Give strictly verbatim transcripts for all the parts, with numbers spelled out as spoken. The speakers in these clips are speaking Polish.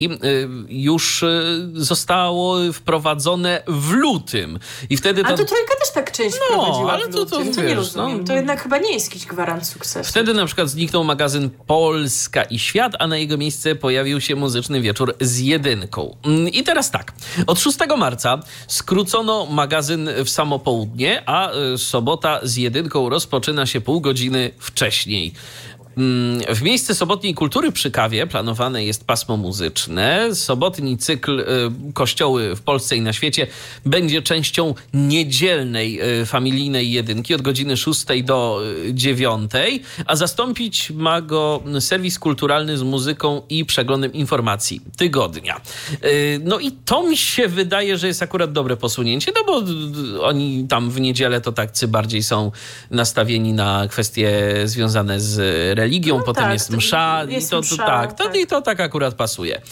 już zostało wprowadzone w lutym. I wtedy to... A to Trójka też tak część no, prowadziła ale w to, lutym. to, to wiesz, nie rozumiem. no. To jednak chyba nie jest jakiś gwarant sukcesu. Wtedy na przykład zniknął magazyn Polska i Świat, a na jego miejsce pojawił się Muzyczny Wieczór z jedynką. I teraz tak. Od szóstego marca skrócono magazyn w samo południe, a Sobota z jedynką rozpoczyna się pół godziny wcześniej. W miejsce sobotniej kultury przy kawie planowane jest pasmo muzyczne. Sobotni cykl Kościoły w Polsce i na świecie będzie częścią niedzielnej familijnej jedynki od godziny szóstej do dziewiątej, a zastąpić ma go serwis kulturalny z muzyką i przeglądem informacji tygodnia. No i to mi się wydaje, że jest akurat dobre posunięcie, no bo oni tam w niedzielę to tacy bardziej są nastawieni na kwestie związane z religią, no potem tak, jest msza, jest i to, msza, to, tak, tak. To, i to tak akurat pasuje.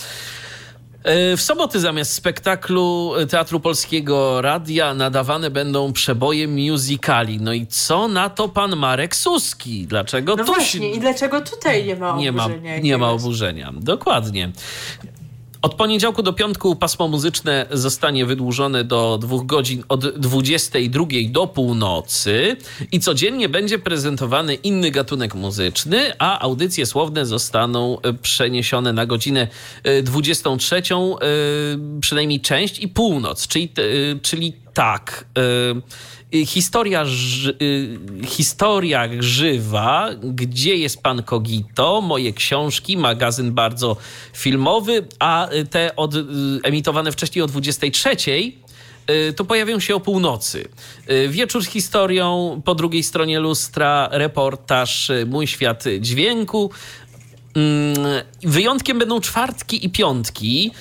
W soboty zamiast spektaklu Teatru Polskiego Radia nadawane będą przeboje musicali. No i co na to pan Marek Suski? Dlaczego no tu właśnie, się... i dlaczego tutaj nie ma nie oburzenia? Ma, nie ma oburzenia, dokładnie. Od poniedziałku do piątku pasmo muzyczne zostanie wydłużone do dwóch godzin od dwudziestej drugiej do północy i codziennie będzie prezentowany inny gatunek muzyczny, a audycje słowne zostaną przeniesione na godzinę dwudziestą trzecią, przynajmniej część i północ, czyli, czyli tak... Historia, ży, historia żywa, gdzie jest pan Kogito, moje książki, magazyn bardzo filmowy, a te od, emitowane wcześniej o dwudziestej trzeciej to pojawią się o północy. Wieczór z historią, po drugiej stronie lustra, reportaż Mój świat dźwięku. Wyjątkiem będą czwartki i piątki,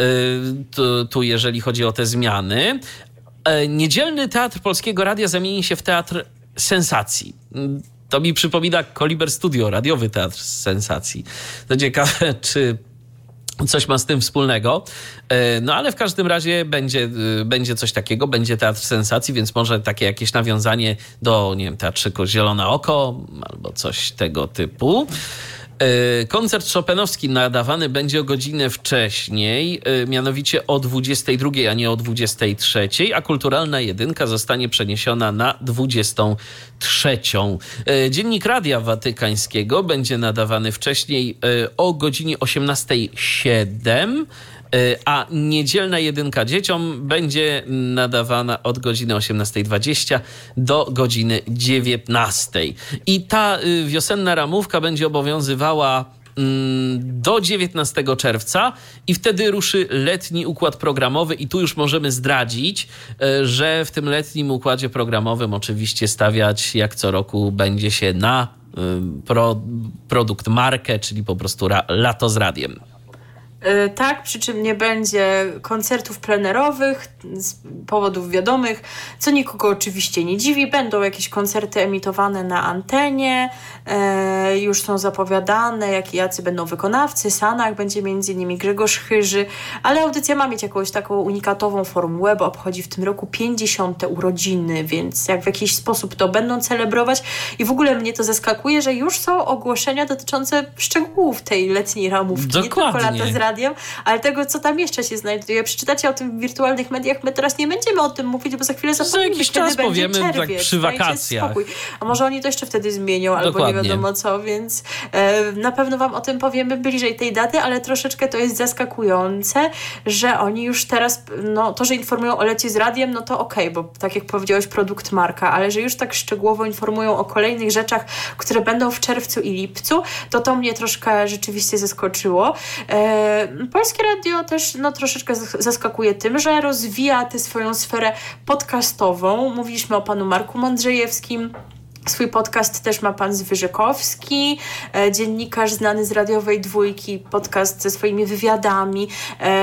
tu, tu jeżeli chodzi o te zmiany. Niedzielny Teatr Polskiego Radia zamieni się w Teatr Sensacji. To mi przypomina Koliber Studio, radiowy Teatr Sensacji. To ciekawe, czy coś ma z tym wspólnego. No ale w każdym razie będzie, będzie coś takiego, będzie Teatr Sensacji, więc może takie jakieś nawiązanie do, nie wiem, Teatrzyku Zielone Oko albo coś tego typu. Koncert chopinowski nadawany będzie o godzinę wcześniej, mianowicie o dwudziestej drugiej, a nie o dwudziestej trzeciej, a kulturalna jedynka zostanie przeniesiona na dwudziestą trzecią. Dziennik Radia Watykańskiego będzie nadawany wcześniej o godzinie osiemnastej siedem, a niedzielna jedynka dzieciom będzie nadawana od godziny osiemnastej dwadzieścia do godziny dziewiętnastej. I ta wiosenna ramówka będzie obowiązywała do dziewiętnastego czerwca i wtedy ruszy letni układ programowy i tu już możemy zdradzić, że w tym letnim układzie programowym oczywiście stawiać jak co roku będzie się na pro, produkt markę, czyli po prostu ra, lato z radiem. Tak, przy czym nie będzie koncertów plenerowych z powodów wiadomych, co nikogo oczywiście nie dziwi. Będą jakieś koncerty emitowane na antenie, e, już są zapowiadane, jak, jacy będą wykonawcy. Sanach będzie między innymi Grzegorz Chyży, ale audycja ma mieć jakąś taką unikatową formułę, bo obchodzi w tym roku pięćdziesiąte urodziny, więc jak w jakiś sposób to będą celebrować i w ogóle mnie to zaskakuje, że już są ogłoszenia dotyczące szczegółów tej letniej ramówki. Dokładnie. Nie tylko lata z radiem, ale tego, co tam jeszcze się znajduje. Przeczytacie o tym w wirtualnych mediach, my teraz nie będziemy o tym mówić, bo za chwilę zapomnimy, za jakiś kiedy czas będzie powiemy czerwiec. tak przy wakacjach. A może oni to jeszcze wtedy zmienią, Dokładnie. albo nie wiadomo co, więc e, na pewno wam o tym powiemy bliżej tej daty, ale troszeczkę to jest zaskakujące, że oni już teraz, no to, że informują o lecie z radiem, no to okej, okay, bo tak jak powiedziałeś, produkt marka, ale że już tak szczegółowo informują o kolejnych rzeczach, które będą w czerwcu i lipcu, to to mnie troszkę rzeczywiście zaskoczyło. E, Polskie Radio też no, troszeczkę zaskakuje tym, że rozwija tę swoją sferę podcastową. Mówiliśmy o panu Marku Mądrzejewskim. Swój podcast też ma pan Zwyżykowski, e, dziennikarz znany z radiowej Dwójki, podcast ze swoimi wywiadami. E,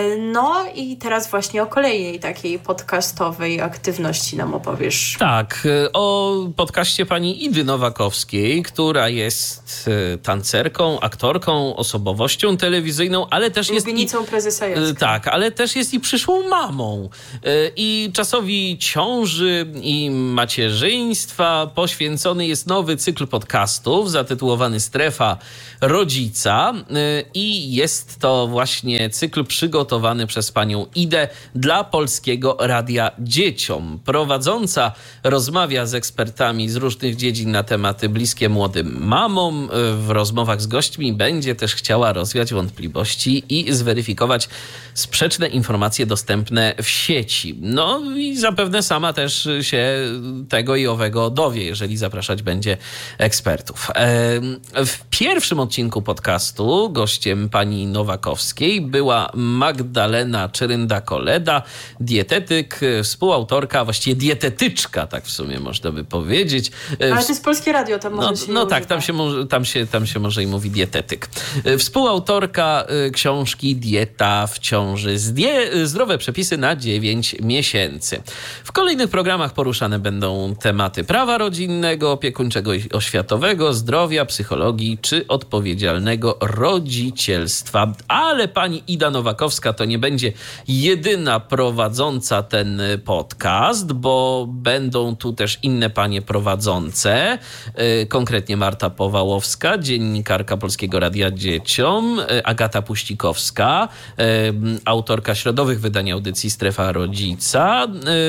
No i teraz właśnie o kolejnej takiej podcastowej aktywności nam opowiesz. Tak, o podcaście pani Idy Nowakowskiej, która jest tancerką, aktorką, osobowością telewizyjną, ale też jest... Lubienicą prezesa Jacka. Tak, ale też jest i przyszłą mamą. I czasowi ciąży i macierzyństwa poświęcony jest nowy cykl podcastów zatytułowany Strefa Rodzica i jest to właśnie cykl przygotowany przez panią Idę dla Polskiego Radia Dzieciom. Prowadząca rozmawia z ekspertami z różnych dziedzin na tematy bliskie młodym mamom. W rozmowach z gośćmi będzie też chciała rozwiać wątpliwości i zweryfikować sprzeczne informacje dostępne w sieci. No i zapewne sama też się tego i owego dowie, jeżeli zapraszać będzie ekspertów. W pierwszym odcinku podcastu gościem pani Nowakowskiej była Magdalena Czerynda-Koleda, dietetyk, współautorka, a właściwie dietetyczka, tak w sumie można by powiedzieć. Ale to jest Polskie Radio, tam może no, się No tak, tam się, tam, się, tam się może i mówi dietetyk. Współautorka książki Dieta w ciąży. Zdie- zdrowe przepisy na dziewięć miesięcy. W kolejnych programach poruszane będą tematy prawa rodzinnego, opiekuńczego i oświatowego, zdrowia, psychologii czy odpowiedzialnego rodzicielstwa. Ale pani Ida Nowakowska to nie będzie jedyna prowadząca ten podcast, bo będą tu też inne panie prowadzące, konkretnie Marta Powałowska, dziennikarka Polskiego Radia Dzieciom, Agata Puścikowska, autorka środowych wydań audycji Strefa Rodzica,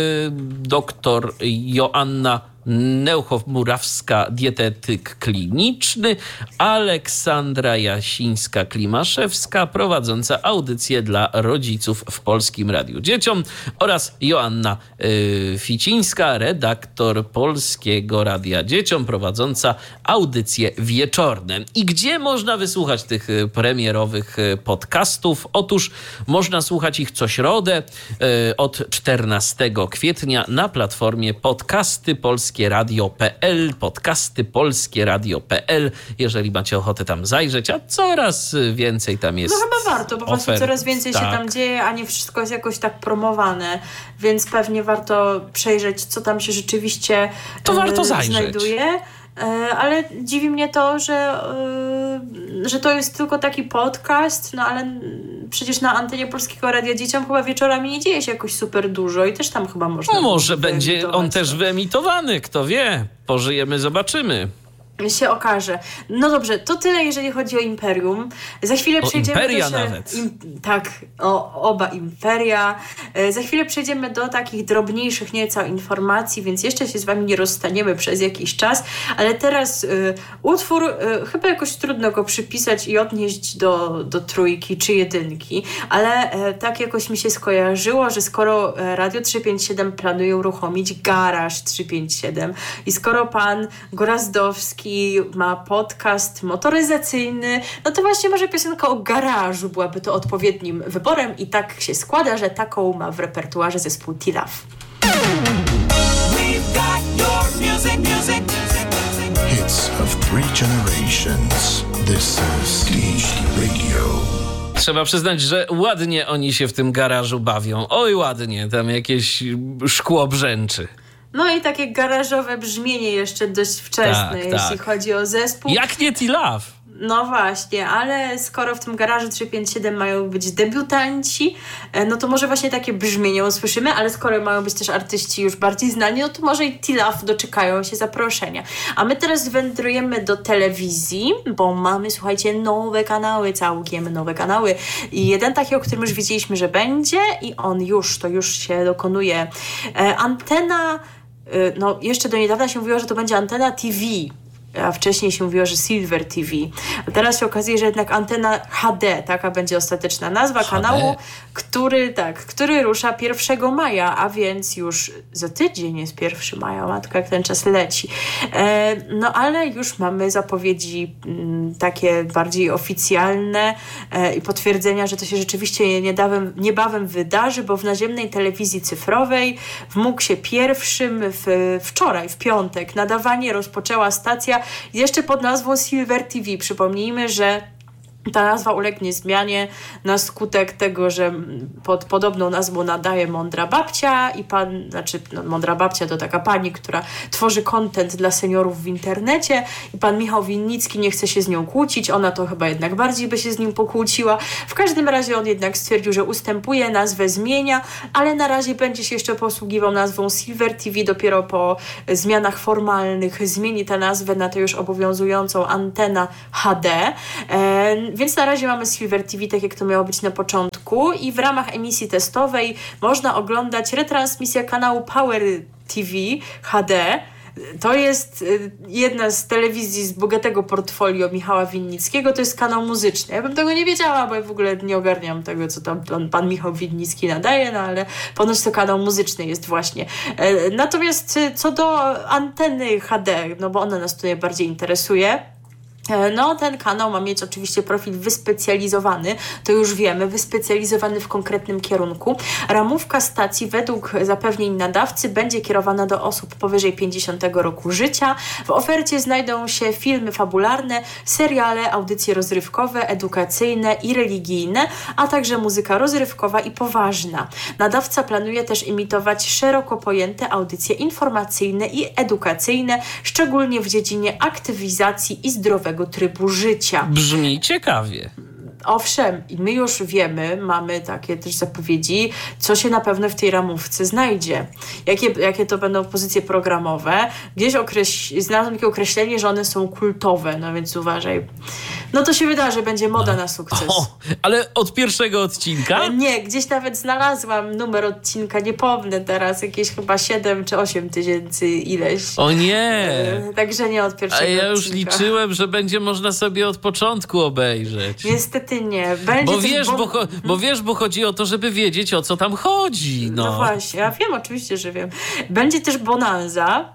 doktor Joanna Neuchow-Murawska, dietetyk kliniczny, Aleksandra Jasińska-Klimaszewska, prowadząca audycję dla rodziców w Polskim Radiu Dzieciom oraz Joanna y, Ficińska, redaktor Polskiego Radia Dzieciom, prowadząca audycje wieczorne. I gdzie można wysłuchać tych premierowych podcastów? Otóż można słuchać ich co środę y, od czternastego kwietnia na platformie Podcasty Polskie Radio kropka pe el, podcasty polskie radio kropka pe el, jeżeli macie ochotę tam zajrzeć, a coraz więcej tam jest. No chyba warto, bo ofert, właśnie coraz więcej tak. się tam dzieje, a nie wszystko jest jakoś tak promowane, więc pewnie warto przejrzeć, co tam się rzeczywiście to warto zajrzeć. znajduje. Ale dziwi mnie to, że, że to jest tylko taki podcast, no ale przecież na antenie Polskiego Radia Dzieciom chyba wieczorami nie dzieje się jakoś super dużo i też tam chyba można... No może będzie on też wyemitowany, kto wie. Pożyjemy, zobaczymy. Się okaże. No dobrze, to tyle, jeżeli chodzi o Imperium. Za chwilę o przejdziemy imperia do... nawet. Im, tak, o oba imperia. E, za chwilę przejdziemy do takich drobniejszych nieco informacji, więc jeszcze się z wami nie rozstaniemy przez jakiś czas, ale teraz e, utwór, e, chyba jakoś trudno go przypisać i odnieść do, do trójki czy jedynki, ale e, tak jakoś mi się skojarzyło, że skoro Radio trzysta pięćdziesiąt siedem planuje uruchomić Garaż trzysta pięćdziesiąt siedem i skoro pan Gorazdowski ma podcast motoryzacyjny, no to właśnie może piosenka o garażu byłaby to odpowiednim wyborem i tak się składa, że taką ma w repertuarze zespół T-Love. Hits of three generations. This is T Radio. Trzeba przyznać, że ładnie oni się w tym garażu bawią. Oj, ładnie, tam jakieś szkło brzęczy. No i takie garażowe brzmienie jeszcze dość wczesne, tak, jeśli tak. chodzi o zespół. Jak nie T-Love? No właśnie, ale skoro w tym Garażu trzysta pięćdziesiąt siedem mają być debiutanci, no to może właśnie takie brzmienie usłyszymy, ale skoro mają być też artyści już bardziej znani, no to może i T-Love doczekają się zaproszenia. A my teraz wędrujemy do telewizji, bo mamy, słuchajcie, nowe kanały, całkiem nowe kanały. I jeden taki, o którym już wiedzieliśmy, że będzie i on już, to już się dokonuje. E, antena, e, no jeszcze do niedawna się mówiło, że to będzie Antena T V, a wcześniej się mówiło, że Silver T V. A teraz się okazuje, że jednak Antena H D, taka będzie ostateczna nazwa H D. kanału, który, tak, który rusza pierwszego maja, a więc już za tydzień jest pierwszego maja, matka, jak ten czas leci. E, no ale już mamy zapowiedzi m, takie bardziej oficjalne e, i potwierdzenia, że to się rzeczywiście niedawem, niebawem wydarzy, bo w naziemnej telewizji cyfrowej w Muksie pierwszym w, wczoraj, w piątek, nadawanie rozpoczęła stacja jeszcze pod nazwą Silver T V. Przypomnijmy, że Ta nazwa ulegnie zmianie na skutek tego, że pod podobną nazwą nadaje Mądra Babcia i pan, znaczy no, Mądra Babcia to taka pani, która tworzy content dla seniorów w internecie i pan Michał Winnicki nie chce się z nią kłócić, ona to chyba jednak bardziej by się z nim pokłóciła. W każdym razie on jednak stwierdził, że ustępuje, nazwę zmienia, ale na razie będzie się jeszcze posługiwał nazwą Silver T V, dopiero po zmianach formalnych zmieni tę nazwę na tę już obowiązującą Antena H D. E, Więc na razie mamy Silver T V, tak jak to miało być na początku, i w ramach emisji testowej można oglądać retransmisję kanału Power T V H D. To jest jedna z telewizji z bogatego portfolio Michała Winnickiego, to jest kanał muzyczny. Ja bym tego nie wiedziała, bo ja w ogóle nie ogarniam tego, co tam pan, pan Michał Winnicki nadaje, no ale ponoć to kanał muzyczny jest właśnie. Natomiast co do anteny H D, no bo ona nas tu najbardziej interesuje, no, ten kanał ma mieć oczywiście profil wyspecjalizowany, to już wiemy, wyspecjalizowany w konkretnym kierunku. Ramówka stacji według zapewnień nadawcy będzie kierowana do osób powyżej pięćdziesiątego roku życia. W ofercie znajdą się filmy fabularne, seriale, audycje rozrywkowe, edukacyjne i religijne, a także muzyka rozrywkowa i poważna. Nadawca planuje też imitować szeroko pojęte audycje informacyjne i edukacyjne, szczególnie w dziedzinie aktywizacji i zdrowego trybu życia. Brzmi ciekawie. Owszem, i my już wiemy, mamy takie też zapowiedzi, co się na pewno w tej ramówce znajdzie. Jakie, jakie to będą pozycje programowe. Gdzieś okreś- znalazłam takie określenie, że one są kultowe, no więc uważaj. No to się wydarzy, będzie moda na sukces. O, ale od pierwszego odcinka? Nie, gdzieś nawet znalazłam numer odcinka, nie pomnę teraz, jakieś chyba siedem czy osiem tysięcy ileś. O nie! Także nie od pierwszego odcinka. A ja już odcinka. liczyłem, że będzie można sobie od początku obejrzeć. Niestety nie. Będzie bo, wiesz, bo... Bo, bo wiesz, bo chodzi o to, żeby wiedzieć, o co tam chodzi. No, no właśnie, ja wiem, oczywiście, że wiem. Będzie też bonanza.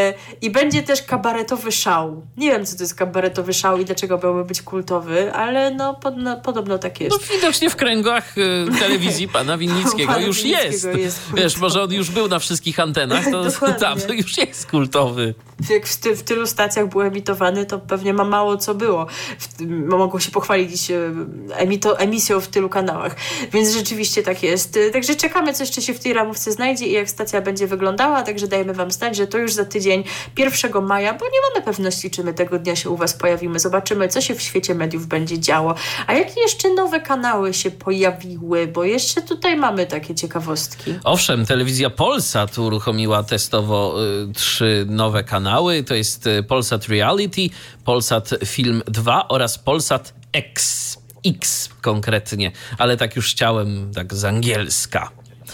I będzie też kabaretowy szał. Nie wiem, co to jest kabaretowy szał i dlaczego miałby być kultowy, ale no, pod, no podobno tak jest. No widocznie w kręgach y, telewizji pana Winnickiego pana już Winnickiego jest. jest Wiesz, może on już był na wszystkich antenach, to tam to już jest kultowy. Jak w, ty, w tylu stacjach był emitowany, to pewnie ma mało co było. W, mogą się pochwalić emito, emisją w tylu kanałach. Więc rzeczywiście tak jest. Także czekamy, co jeszcze się w tej ramówce znajdzie i jak stacja będzie wyglądała. Także dajemy wam znać, że to już za tydzień, pierwszego maja, bo nie mamy pewności, czy my tego dnia się u was pojawimy. Zobaczymy, co się w świecie mediów będzie działo. A jakie jeszcze nowe kanały się pojawiły? Bo jeszcze tutaj mamy takie ciekawostki. Owszem, telewizja Polsat uruchomiła testowo y, trzy nowe kanały. To jest y, Polsat Reality, Polsat Film dwa oraz Polsat X. X konkretnie, ale tak już chciałem, tak z angielska.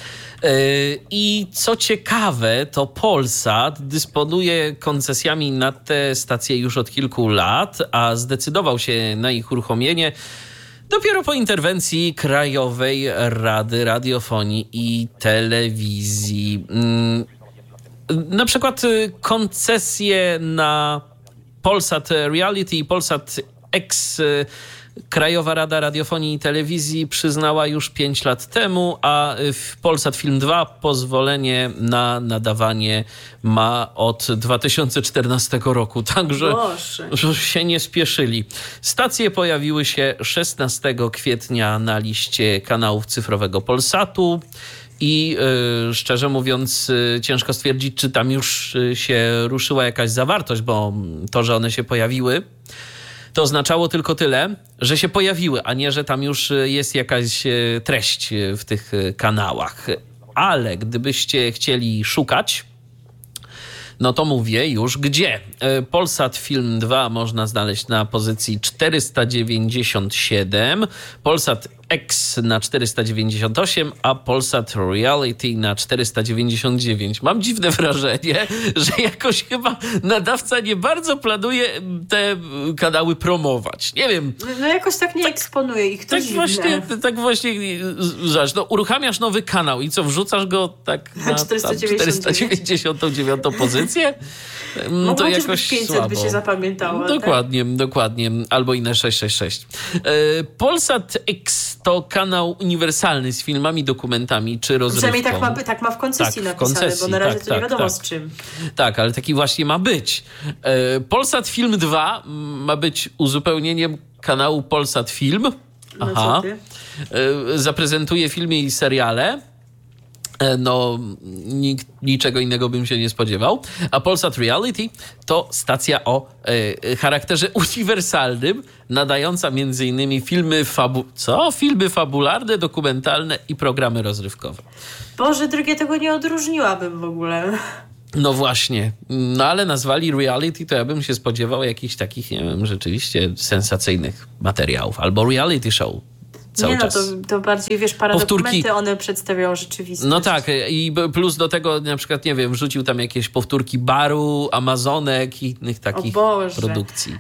I co ciekawe, to Polsat dysponuje koncesjami na te stacje już od kilku lat, a zdecydował się na ich uruchomienie dopiero po interwencji Krajowej Rady Radiofonii i Telewizji. Na przykład koncesje na Polsat Reality i Polsat X Krajowa Rada Radiofonii i Telewizji przyznała już pięć lat temu, a w Polsat Film dwa pozwolenie na nadawanie ma od dwa tysiące czternastego roku. Także że się nie spieszyli. Stacje pojawiły się szesnastego kwietnia na liście kanałów cyfrowego Polsatu. I y, szczerze mówiąc, y, ciężko stwierdzić, czy tam już y, się ruszyła jakaś zawartość, bo to, że one się pojawiły, to oznaczało tylko tyle, że się pojawiły, a nie, że tam już jest jakaś treść w tych kanałach. Ale gdybyście chcieli szukać, no to mówię już gdzie. Polsat Film dwa można znaleźć na pozycji czterysta dziewięćdziesiąt siedem, Polsat X na czterysta dziewięćdziesiąt osiem, a Polsat Reality na czterysta dziewięćdziesiąt dziewięć. Mam dziwne wrażenie, że jakoś chyba nadawca nie bardzo planuje te kanały promować. Nie wiem. No jakoś tak nie tak, eksponuje ich. To tak właśnie, tak właśnie, zobacz, no uruchamiasz nowy kanał i co, wrzucasz go tak na czterysta dziewięćdziesiątą dziewiątą pozycję? No to jakoś pięćset słabo. by się zapamiętało. Dokładnie, tak? dokładnie. Albo inne sześć sześć sześć. Polsat X to kanał uniwersalny z filmami, dokumentami czy rozrywką. Przynajmniej tak ma, tak ma w koncesji tak, napisane, w koncesji, bo na razie tak, to tak, nie wiadomo tak. z czym. Tak, ale taki właśnie ma być. Polsat Film dwa ma być uzupełnieniem kanału Polsat Film. Aha. No co ty? Zaprezentuje filmy i seriale. No, nikt, niczego innego bym się nie spodziewał. A Polsat Reality to stacja o e, charakterze uniwersalnym, nadająca między innymi filmy fabu... Co? Filmy fabularne, dokumentalne i programy rozrywkowe. Boże, drugie tego nie odróżniłabym w ogóle. No właśnie. No ale nazwali reality, to ja bym się spodziewał jakichś takich, nie wiem, rzeczywiście sensacyjnych materiałów. Albo reality show. Cały nie no, czas. to, to bardziej, wiesz, paradokumenty, one przedstawiają rzeczywistość. No tak, i plus do tego na przykład, nie wiem, wrzucił tam jakieś powtórki Baru, Amazonek i innych takich produkcji.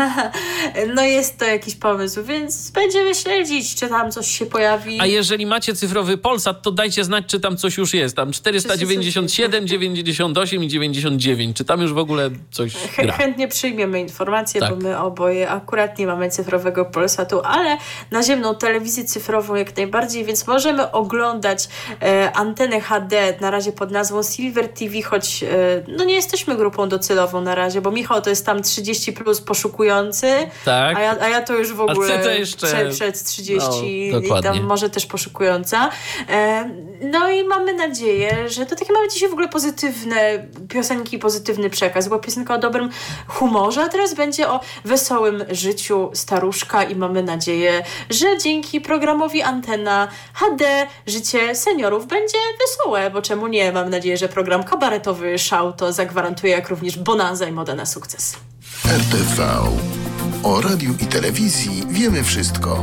No jest to jakiś pomysł, więc będziemy śledzić, czy tam coś się pojawi. A jeżeli macie cyfrowy Polsat, to dajcie znać, czy tam coś już jest. Tam czterysta dziewięćdziesiąt siedem, dziewięćdziesiąt osiem i dziewięćdziesiąt dziewięć. Czy tam już w ogóle coś gra? Chętnie przyjmiemy informacje, tak. bo my oboje akurat nie mamy cyfrowego Polsatu, ale naziemną telewizję telewizję cyfrową jak najbardziej, więc możemy oglądać e, antenę H D na razie pod nazwą Silver T V, choć e, no nie jesteśmy grupą docelową na razie, bo Michał to jest tam trzydzieści plus poszukujący, tak. a, ja, a ja to już w ogóle to jeszcze... przed, przed trzydzieści no, i tam może też poszukująca. E, no i mamy nadzieję, że to takie mamy dzisiaj w ogóle pozytywne piosenki, pozytywny przekaz. Była piosenka o dobrym humorze, a teraz będzie o wesołym życiu staruszka i mamy nadzieję, że dzięki programowi Antena H D życie seniorów będzie wesołe, bo czemu nie? Mam nadzieję, że program kabaretowy Szał to zagwarantuje, jak również bonanza i moda na sukces. R T V. O radiu i telewizji wiemy wszystko.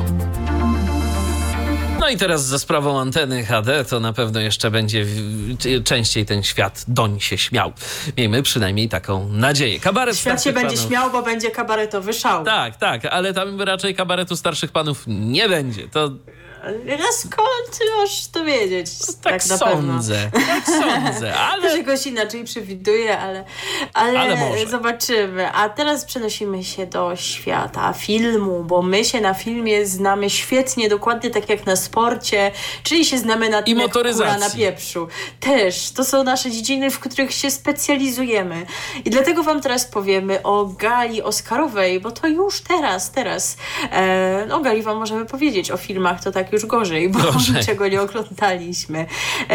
No i teraz za sprawą anteny H D to na pewno jeszcze będzie częściej ten świat doń się śmiał. Miejmy przynajmniej taką nadzieję. Kabaret Świat się będzie panów. śmiał, bo będzie kabaretowy Szał. Tak, tak, ale tam raczej kabaretu starszych panów nie będzie. To... A skąd możesz to wiedzieć? Tak, tak na sądzę, pewno. tak sądzę, ale... To czegoś inaczej przewiduje, ale, ale, ale może. Zobaczymy. A teraz przenosimy się do świata filmu, bo my się na filmie znamy świetnie, dokładnie tak jak na sporcie, czyli się znamy na tym, I motoryzacji. jak kura na pieprzu. Też. To są nasze dziedziny, w których się specjalizujemy. I dlatego wam teraz powiemy o gali oscarowej, bo to już teraz, teraz. E, o gali wam możemy powiedzieć, o filmach to tak już gorzej, bo gorzej. niczego nie oglądaliśmy.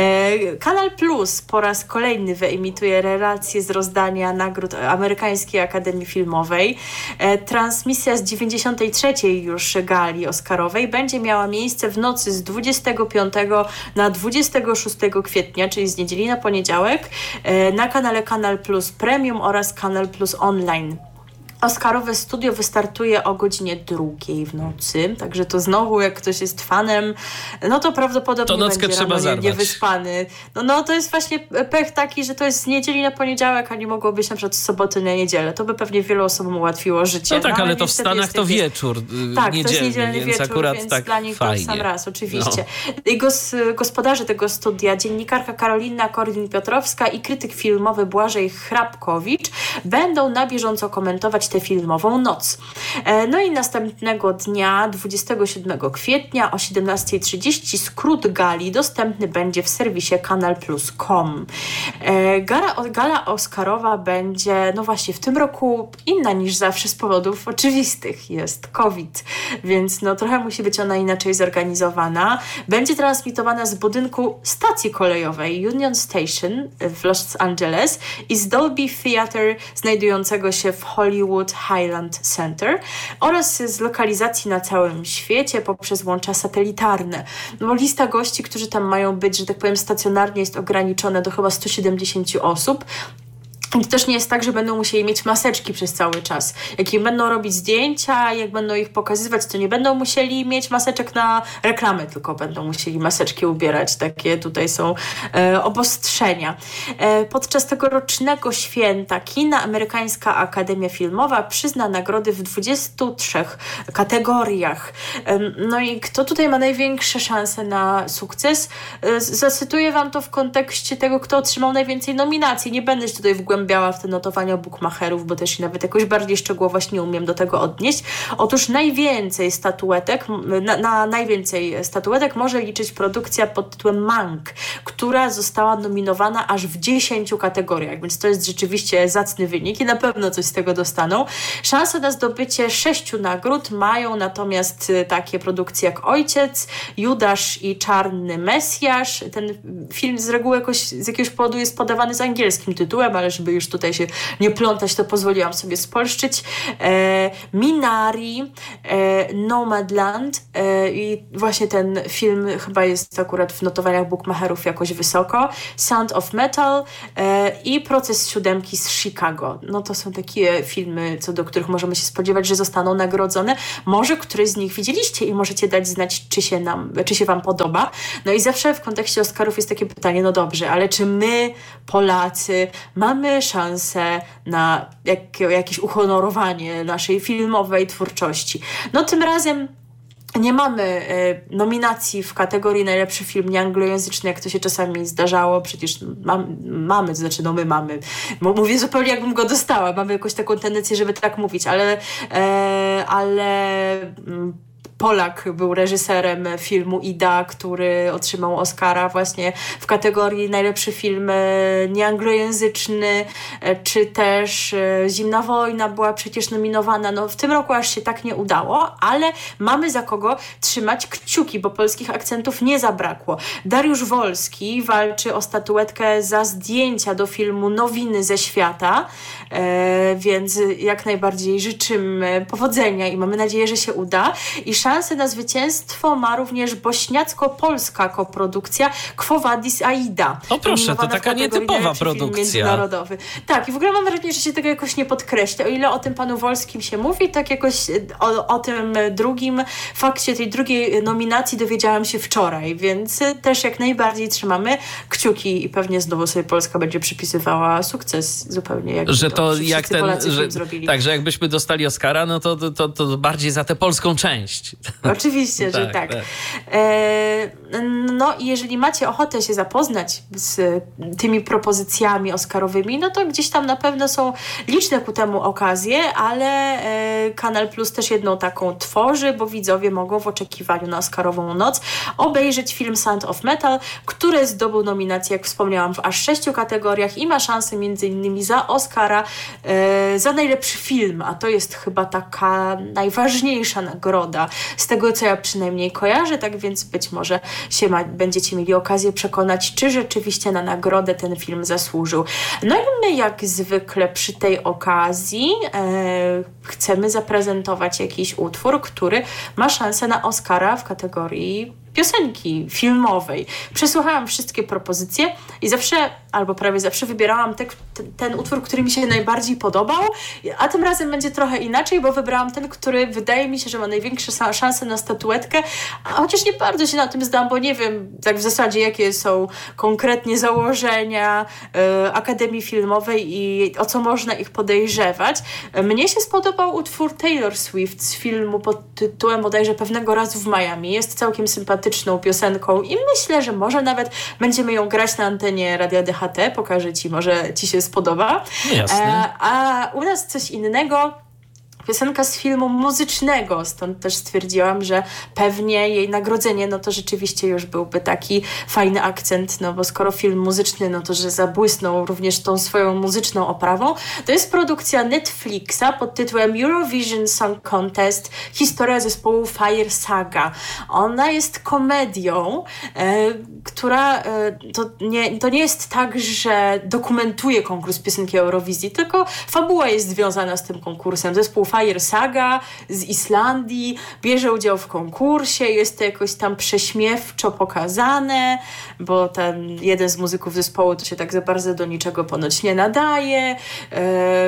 E, Kanal Plus po raz kolejny wyemituje relacje z rozdania nagród Amerykańskiej Akademii Filmowej. E, transmisja z dziewięćdziesiątej trzeciej już gali oscarowej będzie miała miejsce w nocy z dwudziestego piątego na dwudziestego szóstego kwietnia, czyli z niedzieli na poniedziałek, e, na kanale Kanal Plus Premium oraz Kanal Plus Online. Oscarowe studio wystartuje o godzinie drugiej w nocy, także to znowu, jak ktoś jest fanem, no to prawdopodobnie to będzie trzeba rano zarwać. niewyspany. No, no to jest właśnie pech taki, że to jest z niedzieli na poniedziałek, a nie mogło być na przykład z soboty na niedzielę. To by pewnie wielu osobom ułatwiło życie. No tak, no, ale to w Stanach to wieczór yy, tak, niedzielny, to jest niedzielny więc wieczór, akurat więc tak dla nich fajnie. to w sam raz, oczywiście. No. I gos, gospodarze tego studia, dziennikarka Karolina Korwin-Piotrowska i krytyk filmowy Błażej Hrabkowicz będą na bieżąco komentować tę filmową noc. No i następnego dnia, dwudziestego siódmego kwietnia o siedemnasta trzydzieści skrót gali dostępny będzie w serwisie kanal plus kropka com. Gala, gala oscarowa będzie, no właśnie, w tym roku inna niż zawsze z powodów oczywistych. Jest COVID, więc no trochę musi być ona inaczej zorganizowana. Będzie transmitowana z budynku stacji kolejowej Union Station w Los Angeles i z Dolby Theatre znajdującego się w Hollywood Highland Center oraz z lokalizacji na całym świecie poprzez łącza satelitarne. No, lista gości, którzy tam mają być, że tak powiem, stacjonarnie jest ograniczona do chyba sto siedemdziesiąt osób. I to też nie jest tak, że będą musieli mieć maseczki przez cały czas. Jak im będą robić zdjęcia, jak będą ich pokazywać, to nie będą musieli mieć maseczek na reklamy, tylko będą musieli maseczki ubierać. Takie tutaj są e, obostrzenia. E, podczas tegorocznego święta kina Amerykańska Akademia Filmowa przyzna nagrody w dwudziestu trzech kategoriach. E, no i kto tutaj ma największe szanse na sukces? E, zacytuję wam to w kontekście tego, kto otrzymał najwięcej nominacji. Nie będę się tutaj w głębi zagłębiała w te notowania bookmacherów, bo też nawet jakoś bardziej szczegółowo nie umiem do tego odnieść. Otóż najwięcej statuetek, na, na najwięcej statuetek może liczyć produkcja pod tytułem Mank, która została nominowana aż w dziesięciu kategoriach, więc to jest rzeczywiście zacny wynik i na pewno coś z tego dostaną. Szanse na zdobycie sześciu nagród mają natomiast takie produkcje jak Ojciec, Judasz i Czarny Mesjasz. Ten film z reguły jakoś, z jakiegoś powodu jest podawany z angielskim tytułem, ale żeby już tutaj się nie plątać, to pozwoliłam sobie spolszczyć. E, Minari, e, Nomadland e, i właśnie ten film chyba jest akurat w notowaniach bookmacherów jakoś wysoko. Sound of Metal e, i Proces Siódemki z Chicago. No to są takie filmy, co do których możemy się spodziewać, że zostaną nagrodzone. Może któryś z nich widzieliście i możecie dać znać, czy się nam, czy się wam podoba. No i zawsze w kontekście Oscarów jest takie pytanie, no dobrze, ale czy my, Polacy, mamy szansę na jak, jakieś uhonorowanie naszej filmowej twórczości? No tym razem nie mamy e, nominacji w kategorii najlepszy film nieanglojęzyczny, jak to się czasami zdarzało. Przecież mam, mamy, to znaczy no my mamy. Mówię zupełnie jakbym go dostała. Mamy jakąś taką tendencję, żeby tak mówić, ale, e, ale mm, Polak był reżyserem filmu Ida, który otrzymał Oscara właśnie w kategorii najlepszy film nieanglojęzyczny, czy też Zimna wojna była przecież nominowana. No w tym roku aż się tak nie udało, ale mamy za kogo trzymać kciuki, bo polskich akcentów nie zabrakło. Dariusz Wolski walczy o statuetkę za zdjęcia do filmu Nowiny ze świata, e, więc jak najbardziej życzymy powodzenia i mamy nadzieję, że się uda. I szansę na zwycięstwo ma również bośniacko-polska koprodukcja Quo Vadis Aida. O proszę, to taka nietypowa produkcja. Międzynarodowy. Tak, i w ogóle mam wrażenie, że się tego jakoś nie podkreśla. O ile o tym panu Wolskim się mówi, tak jakoś o, o tym drugim fakcie, tej drugiej nominacji dowiedziałam się wczoraj, więc też jak najbardziej trzymamy kciuki i pewnie znowu sobie Polska będzie przypisywała sukces zupełnie jak że to, to jak ten, Polacy że, zrobili. Tak, że jakbyśmy dostali Oscara, no to, to, to bardziej za tę polską część. Oczywiście, że tak. tak. E, no i jeżeli macie ochotę się zapoznać z tymi propozycjami oscarowymi, no to gdzieś tam na pewno są liczne ku temu okazje, ale e, Kanal Plus też jedną taką tworzy, bo widzowie mogą w oczekiwaniu na Oscarową noc obejrzeć film Sound of Metal, który zdobył nominację, jak wspomniałam, w aż sześciu kategoriach i ma szansę między innymi za Oscara e, za najlepszy film, a to jest chyba taka najważniejsza nagroda z tego, co ja przynajmniej kojarzę, tak więc być może się ma, będziecie mieli okazję przekonać, czy rzeczywiście na nagrodę ten film zasłużył. No i my jak zwykle przy tej okazji e, chcemy zaprezentować jakiś utwór, który ma szansę na Oscara w kategorii piosenki filmowej. Przesłuchałam wszystkie propozycje i zawsze, albo prawie zawsze wybierałam te, ten, ten utwór, który mi się najbardziej podobał, a tym razem będzie trochę inaczej, bo wybrałam ten, który wydaje mi się, że ma największe szanse na statuetkę, a chociaż nie bardzo się na tym zdam, bo nie wiem tak w zasadzie, jakie są konkretnie założenia y, Akademii Filmowej i o co można ich podejrzewać. Mnie się spodobał utwór Taylor Swift z filmu pod tytułem bodajże Pewnego razu w Miami. Jest całkiem sympatyczny piosenką i myślę, że może nawet będziemy ją grać na antenie Radia D H T. Pokażę ci, może ci się spodoba. Jasne. E, a u nas coś innego. Piosenka z filmu muzycznego, stąd też stwierdziłam, że pewnie jej nagrodzenie, no to rzeczywiście już byłby taki fajny akcent, no bo skoro film muzyczny, no to że zabłysnął również tą swoją muzyczną oprawą. To jest produkcja Netflixa pod tytułem Eurovision Song Contest, historia zespołu Fire Saga. Ona jest komedią, e, która e, to, nie, to nie jest tak, że dokumentuje konkurs piosenki Eurowizji, tylko fabuła jest związana z tym konkursem. Zespół Fire Saga z Islandii bierze udział w konkursie, jest to jakoś tam prześmiewczo pokazane, bo ten jeden z muzyków zespołu to się tak za bardzo do niczego ponoć nie nadaje, e,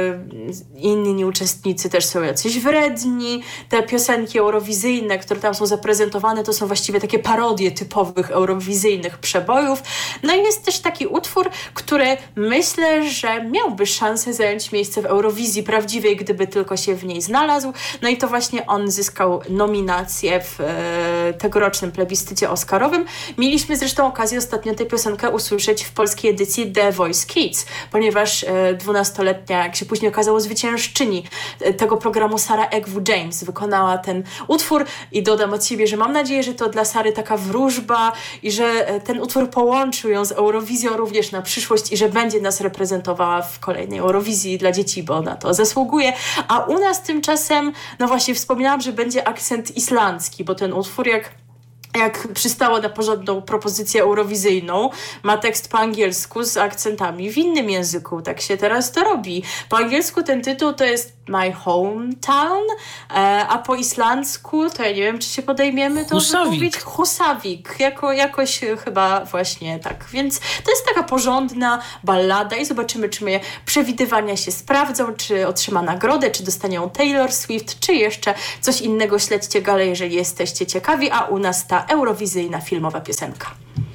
inni uczestnicy też są jacyś wredni. Te piosenki eurowizyjne, które tam są zaprezentowane, to są właściwie takie parodie typowych eurowizyjnych przebojów. No i jest też taki utwór, który myślę, że miałby szansę zająć miejsce w Eurowizji prawdziwej, gdyby tylko się w niej niej znalazł. No i to właśnie on zyskał nominację w e, tegorocznym plebiscycie oscarowym. Mieliśmy zresztą okazję ostatnio tę piosenkę usłyszeć w polskiej edycji The Voice Kids, ponieważ e, dwunastoletnia, jak się później okazało, zwyciężczyni e, tego programu Sarah Eckwu James wykonała ten utwór i dodam od siebie, że mam nadzieję, że to dla Sary taka wróżba i że e, ten utwór połączył ją z Eurowizją również na przyszłość i że będzie nas reprezentowała w kolejnej Eurowizji dla dzieci, bo ona to zasługuje. A u nas tymczasem, no właśnie wspominałam, że będzie akcent islandzki, bo ten utwór jak jak przystało na porządną propozycję eurowizyjną, ma tekst po angielsku z akcentami w innym języku. Tak się teraz to robi. Po angielsku ten tytuł to jest My Hometown, a po islandzku to ja nie wiem, czy się podejmiemy to Husavik. Husavik. Jako, jakoś chyba właśnie tak. Więc to jest taka porządna ballada i zobaczymy, czy moje przewidywania się sprawdzą, czy otrzyma nagrodę, czy dostanie ją Taylor Swift, czy jeszcze coś innego. Śledźcie galę, jeżeli jesteście ciekawi, a u nas ta eurowizyjna filmowa piosenka.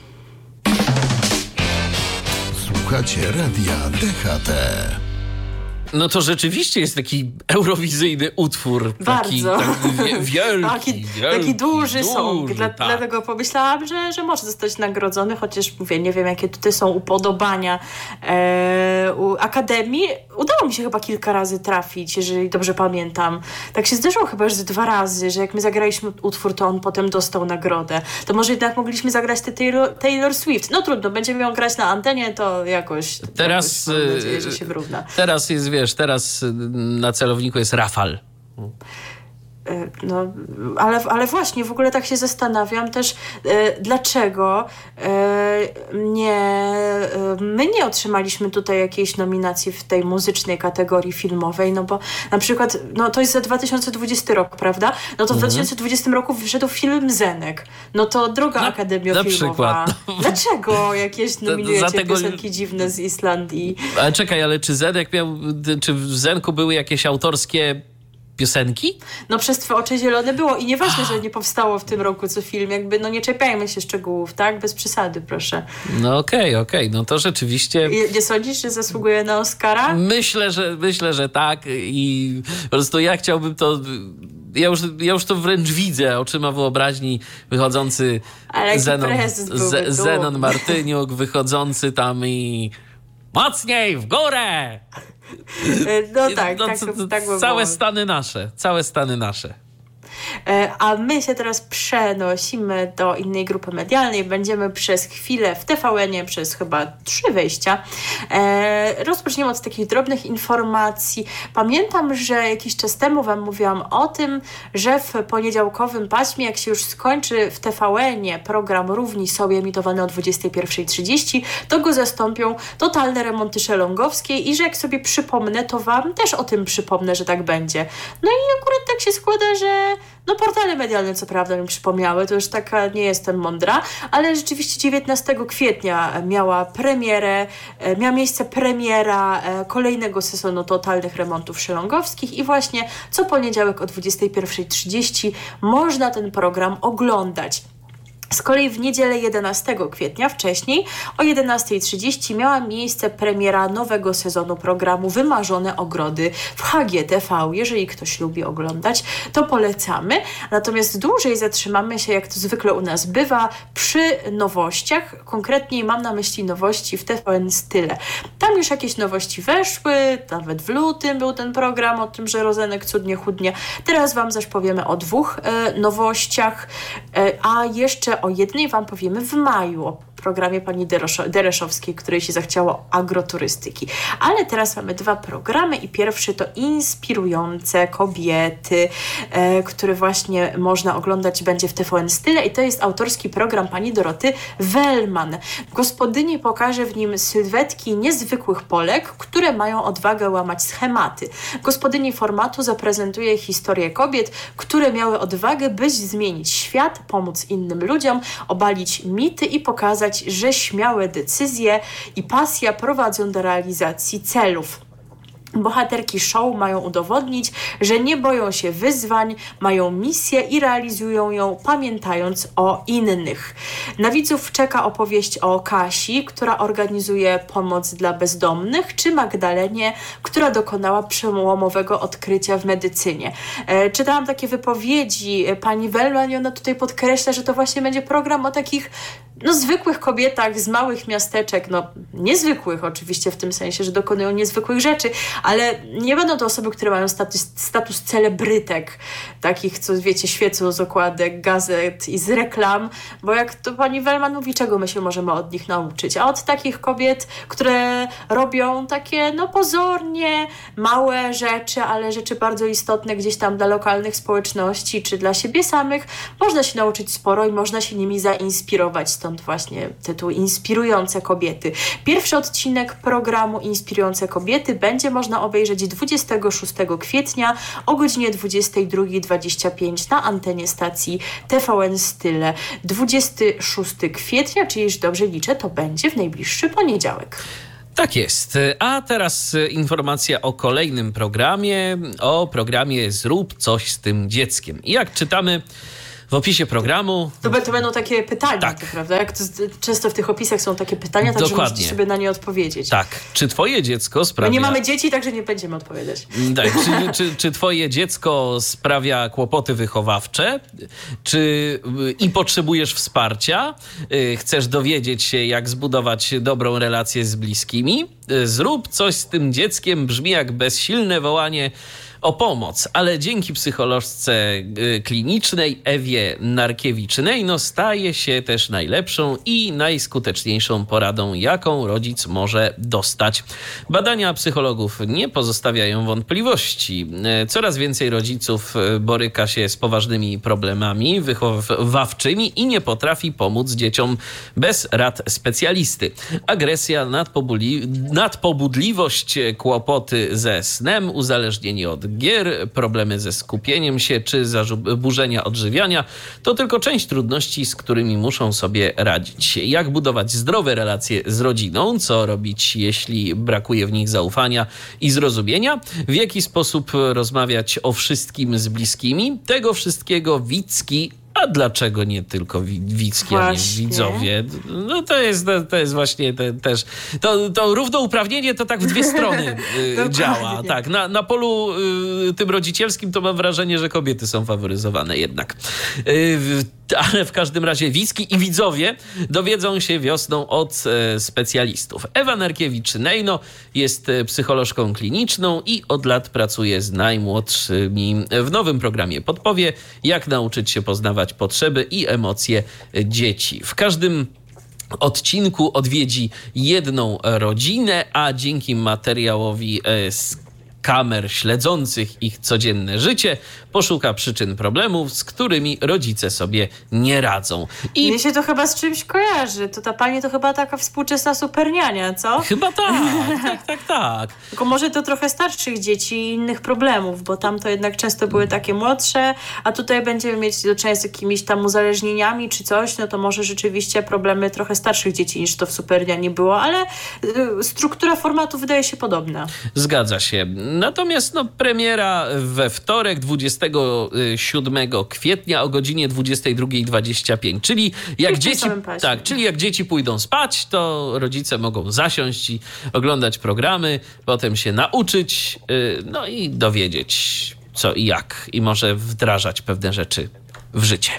Słuchacie Radia D H T. No to rzeczywiście jest taki eurowizyjny utwór. Taki, Bardzo. taki wie, wielki, taki, wielki, taki duży, duży song. Dla, tak. Dlatego pomyślałam, że, że może zostać nagrodzony, chociaż mówię, nie wiem, jakie tutaj są upodobania e, u Akademii. Udało mi się chyba kilka razy trafić, jeżeli dobrze pamiętam. Tak się zdarzyło chyba już z dwa razy, że jak my zagraliśmy utwór, to on potem dostał nagrodę. To może jednak mogliśmy zagrać tę Taylor, Taylor Swift. No trudno, będziemy ją grać na antenie, to jakoś, teraz, jakoś mam nadzieję, że się wyrówna. Teraz jest, wiesz, teraz na celowniku jest Rafal. No, ale, ale właśnie, w ogóle tak się zastanawiam też, e, dlaczego e, nie, e, my nie otrzymaliśmy tutaj jakiejś nominacji w tej muzycznej kategorii filmowej, no bo na przykład, no to jest za dwa tysiące dwudziesty rok, prawda? No to w mhm. dwa tysiące dwudziestym roku wyszedł film Zenek. No to droga na, Akademia na Filmowa. Przykład. Dlaczego jakieś nominujecie tego... piosenki dziwne z Islandii? Ale czekaj, ale czy Zenek miał, czy w Zenku były jakieś autorskie piosenki? No przez Twe oczy zielone było i nieważne, że nie powstało w tym roku co film, jakby no nie czepiajmy się szczegółów, tak? Bez przesady, proszę. No okej, okay, okej, okay. No to rzeczywiście... I, nie sądzisz, że zasługuje na Oscara? Myślę, że myślę, że tak i po prostu ja chciałbym to... Ja już, ja już to wręcz widzę oczyma wyobraźni, wychodzący Zenon, Z, Zenon Martyniuk, wychodzący tam i mocniej w górę! No tak, no, tak, c- c- tak by Całe było. Stany nasze, całe Stany nasze. A my się teraz przenosimy do innej grupy medialnej. Będziemy przez chwilę w T V N-ie, przez chyba trzy wejścia. E, rozpoczniemy od takich drobnych informacji. Pamiętam, że jakiś czas temu Wam mówiłam o tym, że w poniedziałkowym paśmie, jak się już skończy w T V N-ie program Równi sobie emitowany o dwudziestej pierwszej trzydzieści, to go zastąpią totalne remonty szelongowskie i że jak sobie przypomnę, to Wam też o tym przypomnę, że tak będzie. No i akurat tak się składa, że no portale medialne co prawda mi przypomniały, to już taka nie jestem mądra, ale rzeczywiście dziewiętnastego kwietnia miała premierę, miała miejsce premiera kolejnego sezonu totalnych remontów szelongowskich i właśnie co poniedziałek o dwudziestej pierwszej trzydzieści można ten program oglądać. Z kolei w niedzielę jedenastego kwietnia, wcześniej, o jedenastej trzydzieści miała miejsce premiera nowego sezonu programu Wymarzone Ogrody w H G T V. Jeżeli ktoś lubi oglądać, to polecamy. Natomiast dłużej zatrzymamy się, jak to zwykle u nas bywa, przy nowościach. Konkretniej mam na myśli nowości w T V N Style. Tam już jakieś nowości weszły, nawet w lutym był ten program o tym, że Rozenek cudnie chudnie. Teraz Wam zaś powiemy o dwóch e, nowościach, e, a jeszcze o jednej Wam powiemy w maju, o programie pani Dereszo- Dereszowskiej, której się zachciało agroturystyki. Ale teraz mamy dwa programy i pierwszy to Inspirujące kobiety, e, który właśnie można oglądać będzie w T V N Style i to jest autorski program pani Doroty Wellman. Gospodyni pokaże w nim sylwetki niezwykłych Polek, które mają odwagę łamać schematy. Gospodyni formatu zaprezentuje historię kobiet, które miały odwagę, by zmienić świat, pomóc innym ludziom, obalić mity i pokazać, że śmiałe decyzje i pasja prowadzą do realizacji celów. Bohaterki show mają udowodnić, że nie boją się wyzwań, mają misję i realizują ją, pamiętając o innych. Na widzów czeka opowieść o Kasi, która organizuje pomoc dla bezdomnych, czy Magdalenie, która dokonała przełomowego odkrycia w medycynie. E, czytałam takie wypowiedzi pani Wellman i ona tutaj podkreśla, że to właśnie będzie program o takich no, zwykłych kobietach z małych miasteczek, no niezwykłych oczywiście w tym sensie, że dokonują niezwykłych rzeczy, ale nie będą to osoby, które mają status, status celebrytek, takich, co wiecie, świecą z okładek, gazet i z reklam, bo jak to pani Wellman mówi, czego my się możemy od nich nauczyć? A od takich kobiet, które robią takie, no pozornie małe rzeczy, ale rzeczy bardzo istotne gdzieś tam dla lokalnych społeczności, czy dla siebie samych, można się nauczyć sporo i można się nimi zainspirować. Stąd właśnie tytuł Inspirujące kobiety. Pierwszy odcinek programu Inspirujące kobiety będzie można obejrzeć dwudziestego szóstego kwietnia o godzinie dwudziesta druga dwadzieścia pięć na antenie stacji T V N Style. dwudziestego szóstego kwietnia, czyli już dobrze liczę, to będzie w najbliższy poniedziałek. Tak jest. A teraz informacja o kolejnym programie, o programie Zrób coś z tym dzieckiem. I jak czytamy w opisie programu... To, to będą takie pytania, tak. To, prawda? Jak to, często w tych opisach są takie pytania, także Dokładnie. możecie sobie na nie odpowiedzieć. Tak. Czy twoje dziecko sprawia... My nie mamy dzieci, także nie będziemy odpowiadać. Tak. Czy, czy, czy twoje dziecko sprawia kłopoty wychowawcze? Czy i potrzebujesz wsparcia? Chcesz dowiedzieć się, jak zbudować dobrą relację z bliskimi? Zrób coś z tym dzieckiem brzmi jak bezsilne wołanie o pomoc, ale dzięki psycholożce klinicznej Ewie Narkiewicz-Nejno staje się też najlepszą i najskuteczniejszą poradą, jaką rodzic może dostać. Badania psychologów nie pozostawiają wątpliwości. Coraz więcej rodziców boryka się z poważnymi problemami wychowawczymi i nie potrafi pomóc dzieciom bez rad specjalisty. Agresja, nadpobudli- nadpobudliwość, kłopoty ze snem, uzależnienie od gier, problemy ze skupieniem się czy zaburzenia odżywiania to tylko część trudności, z którymi muszą sobie radzić. Jak budować zdrowe relacje z rodziną, co robić, jeśli brakuje w nich zaufania i zrozumienia, w jaki sposób rozmawiać o wszystkim z bliskimi, tego wszystkiego Wicki. A dlaczego nie tylko Wicki, a nie widzowie? No to jest, to jest właśnie te, też... To, to równouprawnienie to tak w dwie strony y, działa. Tak, na, na polu y, tym rodzicielskim to mam wrażenie, że kobiety są faworyzowane jednak. Y, ale w każdym razie Wicki i widzowie dowiedzą się wiosną od e, specjalistów. Ewa Narkiewicz-Nejno jest psycholożką kliniczną i od lat pracuje z najmłodszymi. W nowym programie podpowie, jak nauczyć się poznawać potrzeby i emocje dzieci. W każdym odcinku odwiedzi jedną rodzinę, a dzięki materiałowi z kamer śledzących ich codzienne życie poszuka przyczyn problemów, z którymi rodzice sobie nie radzą. I mnie się to chyba z czymś kojarzy. To ta pani to chyba taka współczesna superniania, co? Chyba tak, tak, tak, tak. Tylko może to trochę starszych dzieci i innych problemów, bo tam to jednak często były takie młodsze, a tutaj będziemy mieć do czynienia z jakimiś tam uzależnieniami czy coś, no to może rzeczywiście problemy trochę starszych dzieci niż to w superniani było, ale y, struktura formatu wydaje się podobna. Zgadza się. Natomiast no, premiera we wtorek, dwudziestego siódmego kwietnia o godzinie dwudziesta druga dwadzieścia pięć. Czyli jak dzieci, tak, czyli jak dzieci pójdą spać, to rodzice mogą zasiąść i oglądać programy, potem się nauczyć, no i dowiedzieć co i jak. I może wdrażać pewne rzeczy w życie.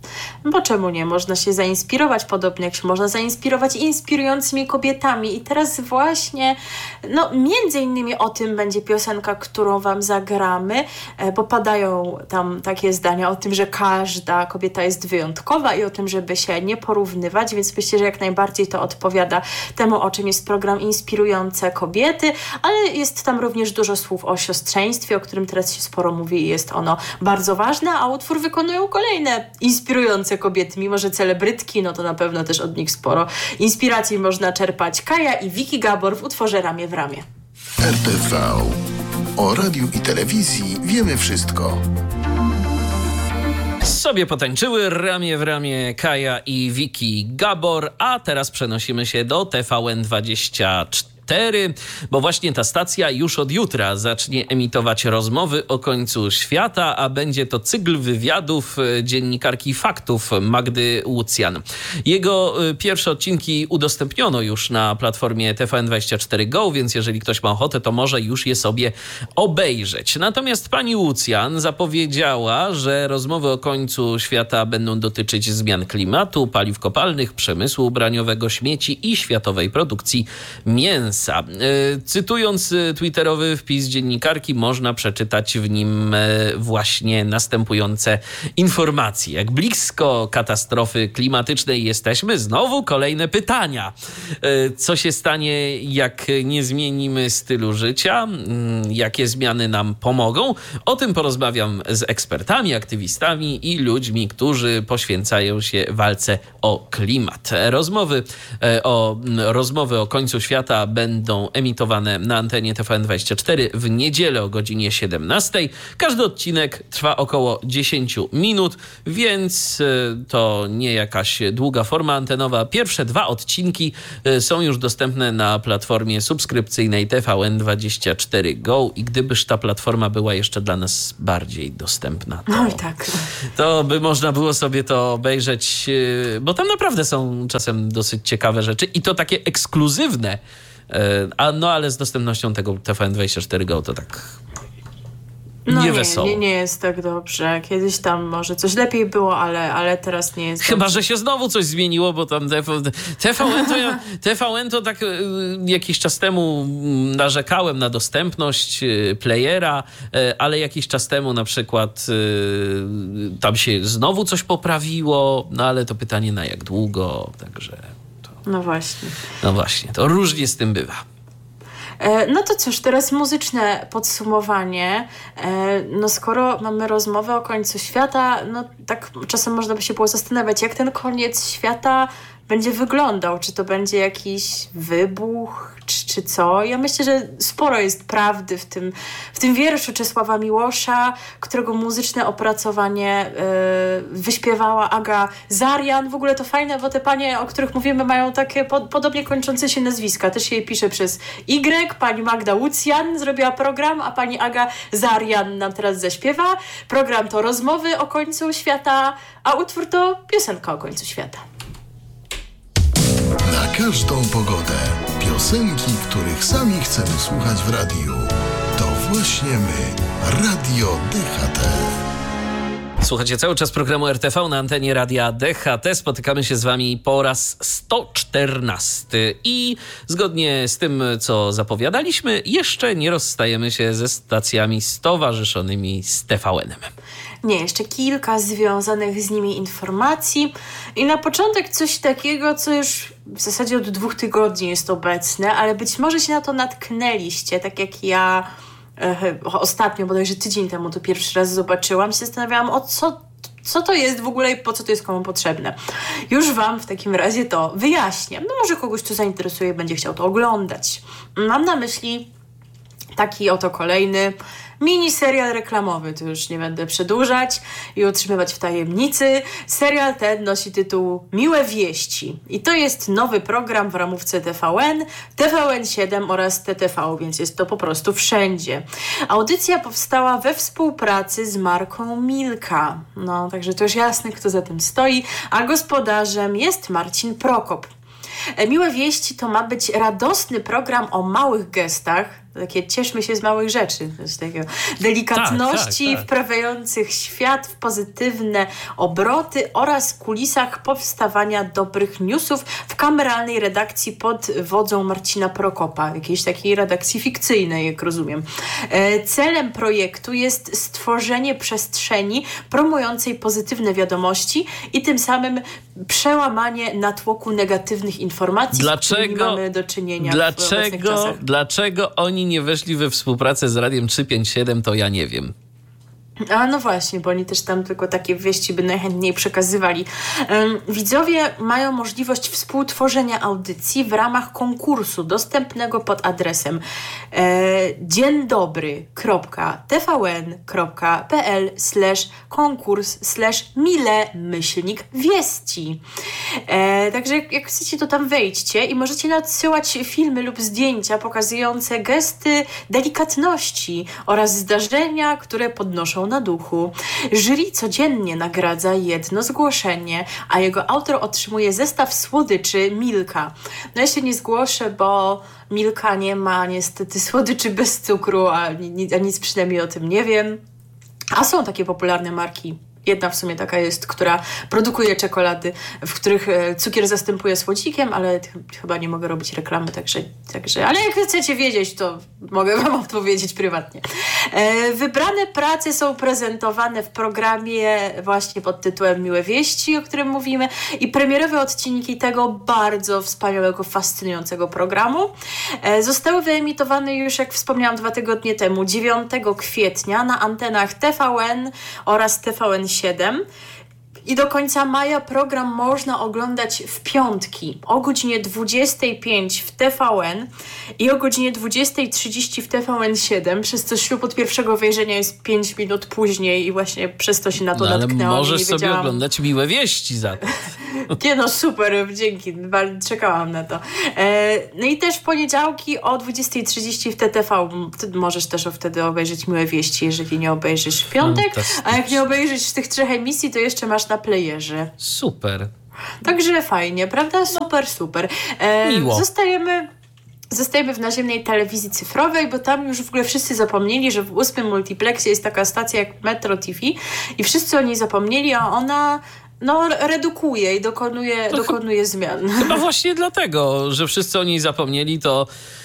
Bo czemu nie? Można się zainspirować, podobnie jak się można zainspirować inspirującymi kobietami. I teraz właśnie, no między innymi o tym będzie piosenka, którą wam zagramy, bo padają tam takie zdania o tym, że każda kobieta jest wyjątkowa i o tym, żeby się nie porównywać, więc myślę, że jak najbardziej to odpowiada temu, o czym jest program Inspirujące kobiety, ale jest tam również dużo słów o siostrzeństwie, o którym teraz się sporo mówi i jest ono bardzo ważne, a utwór wykonują kolejne inspirujące kobiety, mimo że celebrytki, no to na pewno też od nich sporo inspiracji można czerpać. Kaja i Wiki Gabor w utworze Ramię w ramię. R T V. O radiu i telewizji wiemy wszystko. Sobie potańczyły ramię w ramię Kaja i Wiki Gabor, a teraz przenosimy się do T V N dwadzieścia cztery. Etery, bo właśnie ta stacja już od jutra zacznie emitować rozmowy o końcu świata, a będzie to cykl wywiadów dziennikarki Faktów Magdy Łucjan. Jego pierwsze odcinki udostępniono już na platformie T V N dwadzieścia cztery Go, więc jeżeli ktoś ma ochotę, to może już je sobie obejrzeć. Natomiast pani Łucjan zapowiedziała, że rozmowy o końcu świata będą dotyczyć zmian klimatu, paliw kopalnych, przemysłu ubraniowego, śmieci i światowej produkcji mięsa. Cytując twitterowy wpis dziennikarki, można przeczytać w nim właśnie następujące informacje. Jak blisko katastrofy klimatycznej jesteśmy? Znowu kolejne pytania. Co się stanie, jak nie zmienimy stylu życia? Jakie zmiany nam pomogą? O tym porozmawiam z ekspertami, aktywistami i ludźmi, którzy poświęcają się walce o klimat. Rozmowy o, rozmowy o końcu świata będą emitowane na antenie T V N dwadzieścia cztery w niedzielę o godzinie siedemnastej. Każdy odcinek trwa około dziesięć minut, więc to nie jakaś długa forma antenowa. Pierwsze dwa odcinki są już dostępne na platformie subskrypcyjnej T V N dwadzieścia cztery Go i gdybyż ta platforma była jeszcze dla nas bardziej dostępna, to, no i tak. to by można było sobie to obejrzeć, bo tam naprawdę są czasem dosyć ciekawe rzeczy i to takie ekskluzywne, a no ale z dostępnością tego T V N dwadzieścia cztery Go to tak no nie nie, wesoło. Nie, nie jest tak dobrze. Kiedyś tam może coś lepiej było, ale, ale teraz nie jest Chyba, dobrze. że się znowu coś zmieniło, bo tam T V N to, ja, T V N to tak y, jakiś czas temu narzekałem na dostępność y, playera, y, ale jakiś czas temu na przykład y, tam się znowu coś poprawiło, no ale to pytanie na jak długo, także to, No właśnie. no właśnie, to różnie z tym bywa. No to cóż, teraz muzyczne podsumowanie. No skoro mamy rozmowę o końcu świata, no tak czasem można by się było zastanawiać, jak ten koniec świata będzie wyglądał. Czy to będzie jakiś wybuch, czy, czy co? Ja myślę, że sporo jest prawdy w tym, w tym wierszu Czesława Miłosza, którego muzyczne opracowanie yy, wyśpiewała Aga Zarian. W ogóle to fajne, bo te panie, o których mówimy, mają takie po, podobnie kończące się nazwiska. Też się je pisze przez Y. Pani Magda Łucjan zrobiła program, a pani Aga Zarian nam teraz zaśpiewa. Program to rozmowy o końcu świata, a utwór to piosenka o końcu świata. Na każdą pogodę. Piosenki, których sami chcemy słuchać w radiu. To właśnie my. Radio D H T. Słuchajcie cały czas programu R T V na antenie Radia D H T. Spotykamy się z wami po raz sto czternasty i zgodnie z tym, co zapowiadaliśmy, jeszcze nie rozstajemy się ze stacjami stowarzyszonymi z T V N-em. Nie, jeszcze kilka związanych z nimi informacji. I na początek coś takiego, co już w zasadzie od dwóch tygodni jest obecne, ale być może się na to natknęliście, tak jak ja e, ostatnio, bodajże tydzień temu to pierwszy raz zobaczyłam, się zastanawiałam, o co, co to jest w ogóle i po co to jest komu potrzebne. Już wam w takim razie to wyjaśniam. No może kogoś to zainteresuje, będzie chciał to oglądać. Mam na myśli taki oto kolejny mini serial reklamowy, to już nie będę przedłużać i utrzymywać w tajemnicy. Serial ten nosi tytuł Miłe Wieści i to jest nowy program w ramówce T V N, T V N siedem oraz T T V, więc jest to po prostu wszędzie. Audycja powstała we współpracy z marką Milka, no także to już jasne, kto za tym stoi, a gospodarzem jest Marcin Prokop. Miłe Wieści to ma być radosny program o małych gestach, takie cieszmy się z małych rzeczy, coś takiego, delikatności tak, tak, tak. wprawiających świat w pozytywne obroty oraz kulisach powstawania dobrych newsów w kameralnej redakcji pod wodzą Marcina Prokopa, jakiejś takiej redakcji fikcyjnej, jak rozumiem. Celem projektu jest stworzenie przestrzeni promującej pozytywne wiadomości i tym samym przełamanie natłoku negatywnych informacji, dlaczego, z którymi mamy do czynienia dlaczego, w obecnych czasach. Dlaczego oni nie weszli we współpracę z Radiem trzysta pięćdziesiąt siedem, to ja nie wiem. A no właśnie, bo oni też tam tylko takie wieści by najchętniej przekazywali. Um, widzowie mają możliwość współtworzenia audycji w ramach konkursu dostępnego pod adresem e, dzień dobry kropka t v n kropka p l slash konkurs slash mile myślnik wieści. E, także jak, jak chcecie, to tam wejdźcie i możecie nadsyłać filmy lub zdjęcia pokazujące gesty delikatności oraz zdarzenia, które podnoszą na duchu. Jury codziennie nagradza jedno zgłoszenie, a jego autor otrzymuje zestaw słodyczy Milka. No ja się nie zgłoszę, bo Milka nie ma niestety słodyczy bez cukru, a, a nic przynajmniej o tym nie wiem. A są takie popularne marki. Jedna w sumie taka jest, która produkuje czekolady, w których cukier zastępuje słodzikiem, ale ch- chyba nie mogę robić reklamy, także, także... Ale jak chcecie wiedzieć, to mogę wam odpowiedzieć prywatnie. E, wybrane prace są prezentowane w programie właśnie pod tytułem Miłe Wieści, o którym mówimy, i premierowe odcinki tego bardzo wspaniałego, fascynującego programu e, zostały wyemitowane już, jak wspomniałam, dwa tygodnie temu, dziewiątego kwietnia na antenach T V N oraz T V N siedem. I do końca maja program można oglądać w piątki o godzinie dwudziestej piątej w T V N i o godzinie dwudziestej trzydzieści w T V N siedem, przez co ślub od pierwszego wejrzenia jest pięć minut później i właśnie przez to się na to no, ale natknęłam. możesz nie sobie wiedziałam. oglądać Miłe Wieści za to. Nie no, super, dzięki, czekałam na to. E, no i też w poniedziałki o dwudziestej trzydzieści w T T V ty możesz też wtedy obejrzeć Miłe Wieści, jeżeli nie obejrzysz w piątek, a jak nie obejrzysz tych trzech emisji, to jeszcze masz na playerze. Super. Także fajnie, prawda? Super, super. E, Miło. Zostajemy... Zostajemy w naziemnej telewizji cyfrowej, bo tam już w ogóle wszyscy zapomnieli, że w ósmym multiplexie jest taka stacja jak Metro T V i wszyscy o niej zapomnieli, a ona no, redukuje i dokonuje, To dokonuje zmian. Chyba właśnie dlatego, że wszyscy o niej zapomnieli, to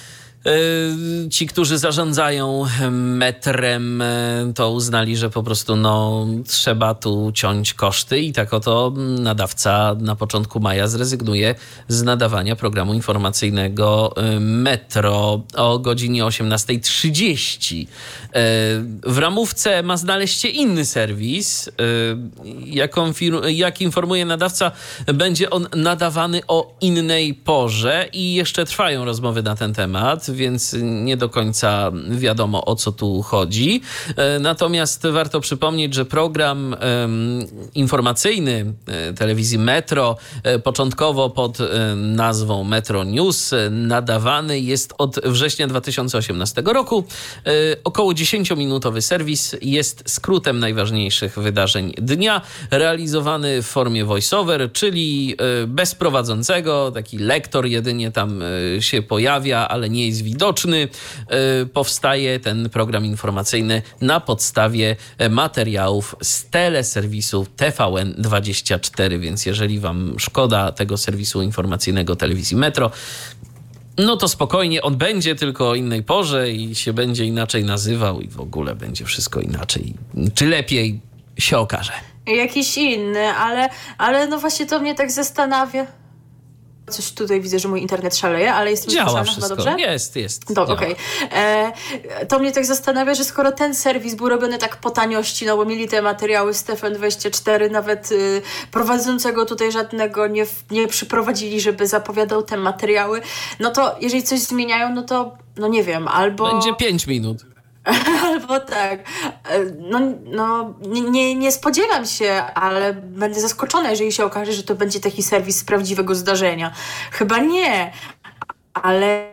yy, ci, którzy zarządzają metrem, yy, to uznali, że po prostu no, trzeba tu ciąć koszty i tak oto nadawca na początku maja zrezygnuje z nadawania programu informacyjnego yy, Metro o godzinie osiemnastej trzydzieści. Yy, w ramówce ma znaleźć się inny serwis. Yy, jak, konfir- jak informuje nadawca, będzie on nadawany o innej porze i jeszcze trwają rozmowy na ten temat, więc nie do końca wiadomo, o co tu chodzi. Natomiast warto przypomnieć, że program um, informacyjny telewizji Metro, początkowo pod um, nazwą Metro News, nadawany jest od września dwa tysiące osiemnastego roku. Um, około dziesięciominutowy serwis jest skrótem najważniejszych wydarzeń dnia, realizowany w formie voice-over, czyli um, bez prowadzącego, taki lektor jedynie tam um, się pojawia, ale nie jest widoczny. Powstaje ten program informacyjny na podstawie materiałów z teleserwisu T V N dwadzieścia cztery, więc jeżeli wam szkoda tego serwisu informacyjnego telewizji Metro, no to spokojnie, on będzie tylko o innej porze i się będzie inaczej nazywał i w ogóle będzie wszystko inaczej. Czy lepiej, się okaże. Jakiś inny, ale, ale no właśnie to mnie tak zastanawia. Coś tutaj widzę, że mój internet szaleje, ale jest mi Działa wszystko. wszystko. Dobrze? Jest, jest. Dobrze, okej. Okay. To mnie tak zastanawia, że skoro ten serwis był robiony tak po taniości, no bo mieli te materiały z T V N dwadzieścia cztery, nawet y, prowadzącego tutaj żadnego nie, nie przyprowadzili, żeby zapowiadał te materiały, no to jeżeli coś zmieniają, no to no nie wiem, albo... Będzie pięć minut. Albo tak. No, no nie, nie, nie spodziewam się, ale będę zaskoczona, jeżeli się okaże, że to będzie taki serwis z prawdziwego zdarzenia. Chyba nie, ale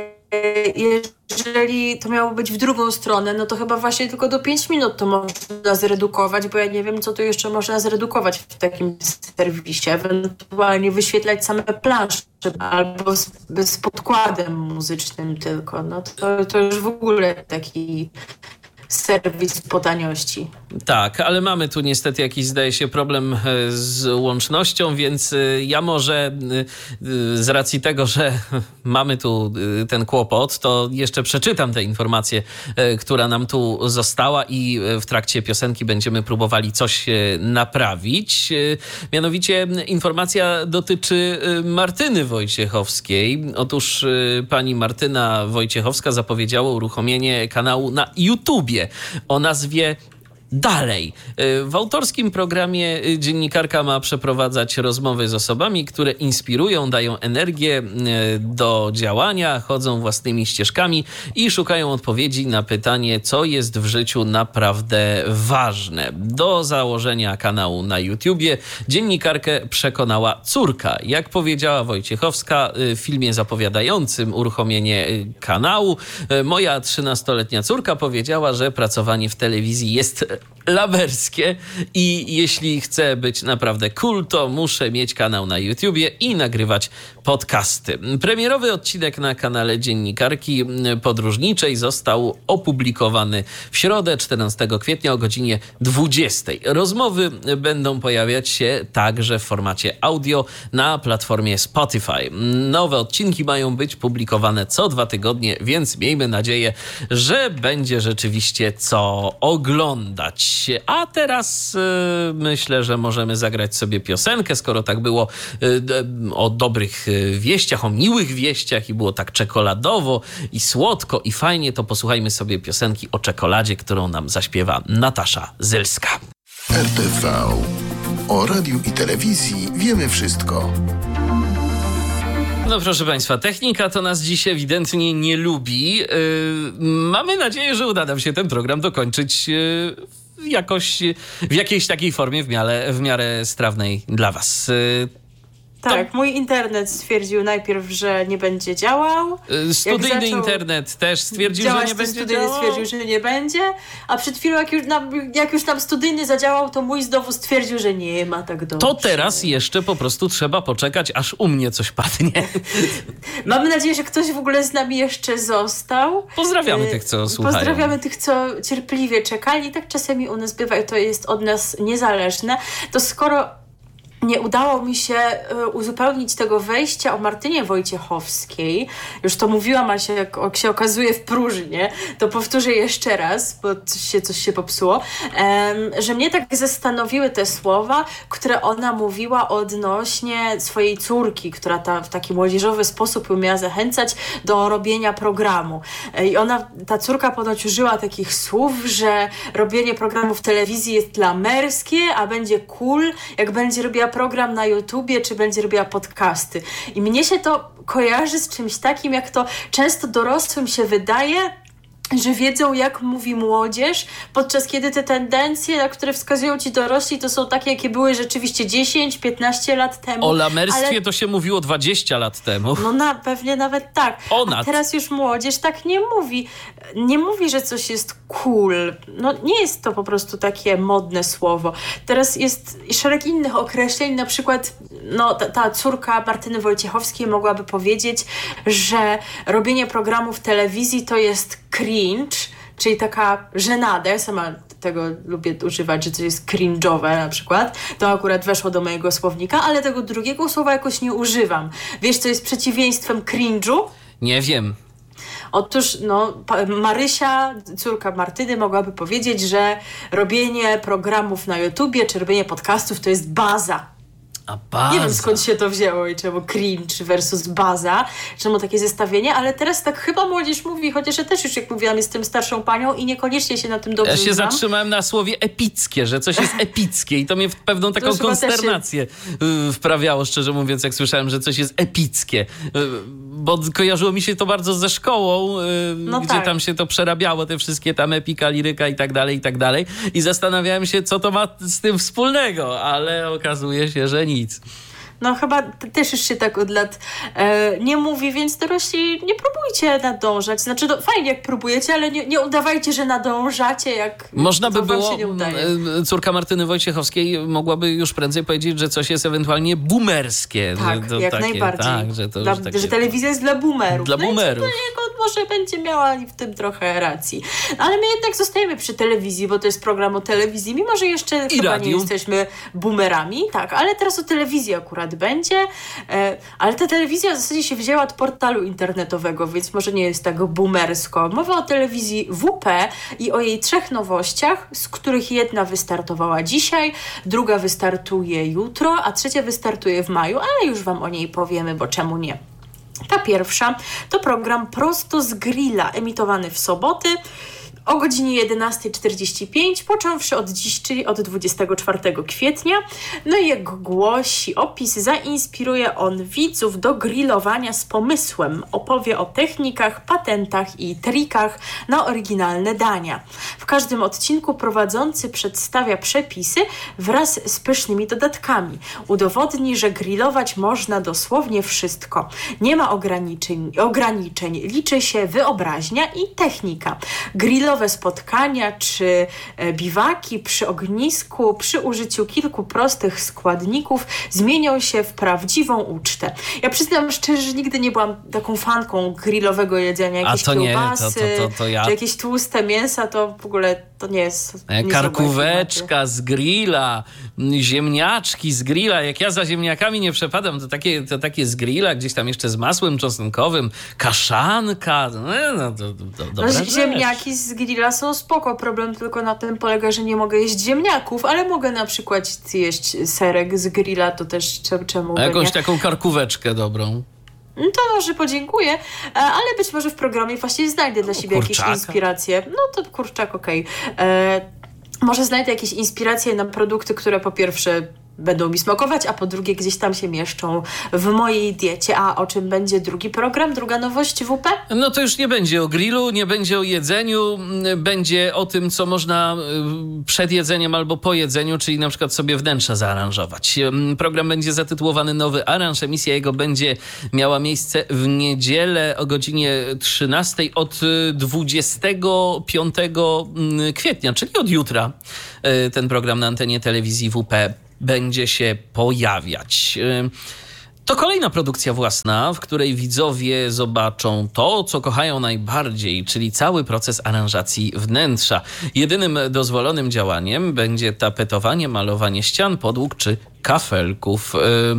jeżeli to miało być w drugą stronę, no to chyba właśnie tylko do pięć minut to można zredukować, bo ja nie wiem, co tu jeszcze można zredukować w takim serwisie. Ewentualnie wyświetlać same plansze albo z, z podkładem muzycznym tylko. No to, to już w ogóle taki serwis po taniości. Tak, ale mamy tu niestety jakiś, zdaje się, problem z łącznością, więc ja może z racji tego, że mamy tu ten kłopot, to jeszcze przeczytam tę informację, która nam tu została i w trakcie piosenki będziemy próbowali coś naprawić. Mianowicie informacja dotyczy Martyny Wojciechowskiej. Otóż pani Martyna Wojciechowska zapowiedziała uruchomienie kanału na YouTubie o nazwie Dalej. W autorskim programie dziennikarka ma przeprowadzać rozmowy z osobami, które inspirują, dają energię do działania, chodzą własnymi ścieżkami i szukają odpowiedzi na pytanie, co jest w życiu naprawdę ważne. Do założenia kanału na YouTubie dziennikarkę przekonała córka. Jak powiedziała Wojciechowska w filmie zapowiadającym uruchomienie kanału, moja trzynastoletnia córka powiedziała, że pracowanie w telewizji jest lamerskie i jeśli chcę być naprawdę cool, to muszę mieć kanał na YouTubie i nagrywać podcasty. Premierowy odcinek na kanale dziennikarki podróżniczej został opublikowany w środę, czternastego kwietnia o godzinie dwudziestej. Rozmowy będą pojawiać się także w formacie audio na platformie Spotify. Nowe odcinki mają być publikowane co dwa tygodnie, więc miejmy nadzieję, że będzie rzeczywiście co oglądać. A teraz yy, myślę, że możemy zagrać sobie piosenkę, skoro tak było yy, o dobrych yy, wieściach, o miłych wieściach i było tak czekoladowo i słodko i fajnie, to posłuchajmy sobie piosenki o czekoladzie, którą nam zaśpiewa Natasza Zylska. R T V. O radiu i telewizji wiemy wszystko. No proszę Państwa, technika to nas dziś ewidentnie nie lubi. Yy, mamy nadzieję, że uda nam się ten program dokończyć yy, jakoś, w jakiejś takiej formie w miarę, w miarę strawnej dla Was. Yy, Tak, to... mój internet stwierdził najpierw, że nie będzie działał. Studyjny internet też stwierdził, że nie będzie studyjny działał. stwierdził, że nie będzie, a przed chwilą jak już, nam, jak już tam studyjny zadziałał, to mój znowu stwierdził, że nie ma tak dobrze. To teraz jeszcze po prostu trzeba poczekać, aż u mnie coś padnie. Mamy nadzieję, że ktoś w ogóle z nami jeszcze został. Pozdrawiamy tych, co słuchają. Pozdrawiamy tych, co cierpliwie czekali. Tak czasami u nas bywa i to jest od nas niezależne. To skoro nie udało mi się uzupełnić tego wejścia o Martynie Wojciechowskiej. Już to mówiłam, a się, jak, jak się okazuje w próżni, to powtórzę jeszcze raz, bo coś się, coś się popsuło, um, że mnie tak zastanowiły te słowa, które ona mówiła odnośnie swojej córki, która ta, w taki młodzieżowy sposób umiała zachęcać do robienia programu. I ona, ta córka ponoć użyła takich słów, że robienie programu w telewizji jest lamerskie, a będzie cool, jak będzie robiła program na YouTubie, czy będzie robiła podcasty. I mnie się to kojarzy z czymś takim, jak to często dorosłym się wydaje, że wiedzą, jak mówi młodzież, podczas kiedy te tendencje, na które wskazują ci dorośli, to są takie, jakie były rzeczywiście dziesięć piętnaście lat temu. O lamerstwie ale... to się mówiło dwadzieścia lat temu. No na, pewnie nawet tak. Ponad. A teraz już młodzież tak nie mówi. Nie mówi, że coś jest cool. No nie jest to po prostu takie modne słowo. Teraz jest szereg innych określeń, na przykład no, ta, ta córka Martyny Wojciechowskiej mogłaby powiedzieć, że robienie programu w telewizji to jest cringe, czyli taka żenada. Ja sama tego lubię używać, że coś jest cringe'owe na przykład. To akurat weszło do mojego słownika, ale tego drugiego słowa jakoś nie używam. Wiesz, co jest przeciwieństwem cringe'u? Nie wiem. Otóż no, Marysia, córka Martyny, mogłaby powiedzieć, że robienie programów na YouTubie czy robienie podcastów to jest baza. A baza. Nie wiem, skąd się to wzięło i czemu cringe versus baza, czemu takie zestawienie, ale teraz tak chyba młodzież mówi, chociaż ja też już, jak mówiłam, jestem starszą panią i niekoniecznie się na tym dobrze znam. Ja się znam. Zatrzymałem na słowie epickie, że coś jest epickie i to mnie w pewną taką to konsternację się... wprawiało, szczerze mówiąc, jak słyszałem, że coś jest epickie. Bo kojarzyło mi się to bardzo ze szkołą, no gdzie tak. tam się to przerabiało, te wszystkie tam epika, liryka i tak dalej, i tak dalej. I zastanawiałem się, co to ma z tym wspólnego, ale okazuje się, że nic. No chyba t- też już się tak od lat e, nie mówi, więc dorośli nie próbujcie nadążać. Znaczy no, fajnie jak próbujecie, ale nie, nie udawajcie, że nadążacie, jak można by wam było, się nie udaje. Córka Martyny Wojciechowskiej mogłaby już prędzej powiedzieć, że coś jest ewentualnie boomerskie. Tak, to jak takie, najbardziej. Tak, że, to dla, takie... że telewizja jest dla boomerów. Dla no boomerów. I co do niego może będzie miała w tym trochę racji. No, ale my jednak zostajemy przy telewizji, bo to jest program o telewizji, mimo że jeszcze I chyba radiu. nie jesteśmy boomerami. Tak, ale teraz o telewizji akurat będzie. E, ale ta telewizja w zasadzie się wzięła od portalu internetowego, więc może nie jest tak boomersko. Mowa o telewizji W P i o jej trzech nowościach, z których jedna wystartowała dzisiaj, druga wystartuje jutro, a trzecia wystartuje w maju, ale już wam o niej powiemy, bo czemu nie. Ta pierwsza to program Prosto z Grilla, emitowany w soboty o godzinie jedenasta czterdzieści pięć, począwszy od dziś, czyli od dwudziestego czwartego kwietnia. No i jak głosi opis, zainspiruje on widzów do grillowania z pomysłem. Opowie o technikach, patentach i trikach na oryginalne dania. W każdym odcinku prowadzący przedstawia przepisy wraz z pysznymi dodatkami. Udowodni, że grillować można dosłownie wszystko. Nie ma ograniczeń, ograniczeń. Liczy się wyobraźnia i technika. Grillowe spotkania czy biwaki przy ognisku przy użyciu kilku prostych składników zmienią się w prawdziwą ucztę. Ja przyznam szczerze, że nigdy nie byłam taką fanką grillowego jedzenia. Jakieś A to kiełbasy, nie, to, to, to, to ja... czy jakieś tłuste mięsa, to w ogóle to nie jest... Nie Karkóweczka z grilla, ziemniaczki z grilla. Jak ja za ziemniakami nie przepadam, to takie, to takie z grilla, gdzieś tam jeszcze z masłem czosnkowym, kaszanka, no, no to, to, to no, ziemniaki z grilla są spoko. Problem tylko na tym polega, że nie mogę jeść ziemniaków, ale mogę na przykład jeść serek z grilla, to też czemu jakąś nie? taką karkóweczkę dobrą. To może podziękuję, ale być może w programie właśnie znajdę dla siebie Kurczaka. jakieś inspiracje. No to kurczak, okej. Okay. Może znajdę jakieś inspiracje na produkty, które po pierwsze będą mi smakować, a po drugie gdzieś tam się mieszczą w mojej diecie. A o czym będzie drugi program, druga nowość W P? No to już nie będzie o grillu, nie będzie o jedzeniu, będzie o tym, co można przed jedzeniem albo po jedzeniu, czyli na przykład sobie wnętrza zaaranżować. Program będzie zatytułowany Nowy Aranż. Emisja jego będzie miała miejsce w niedzielę o godzinie trzynastej od dwudziestego piątego kwietnia, czyli od jutra. Ten program na antenie telewizji W P będzie się pojawiać. To kolejna produkcja własna, w której widzowie zobaczą to, co kochają najbardziej, czyli cały proces aranżacji wnętrza. Jedynym dozwolonym działaniem będzie tapetowanie, malowanie ścian, podłóg czy kafelków.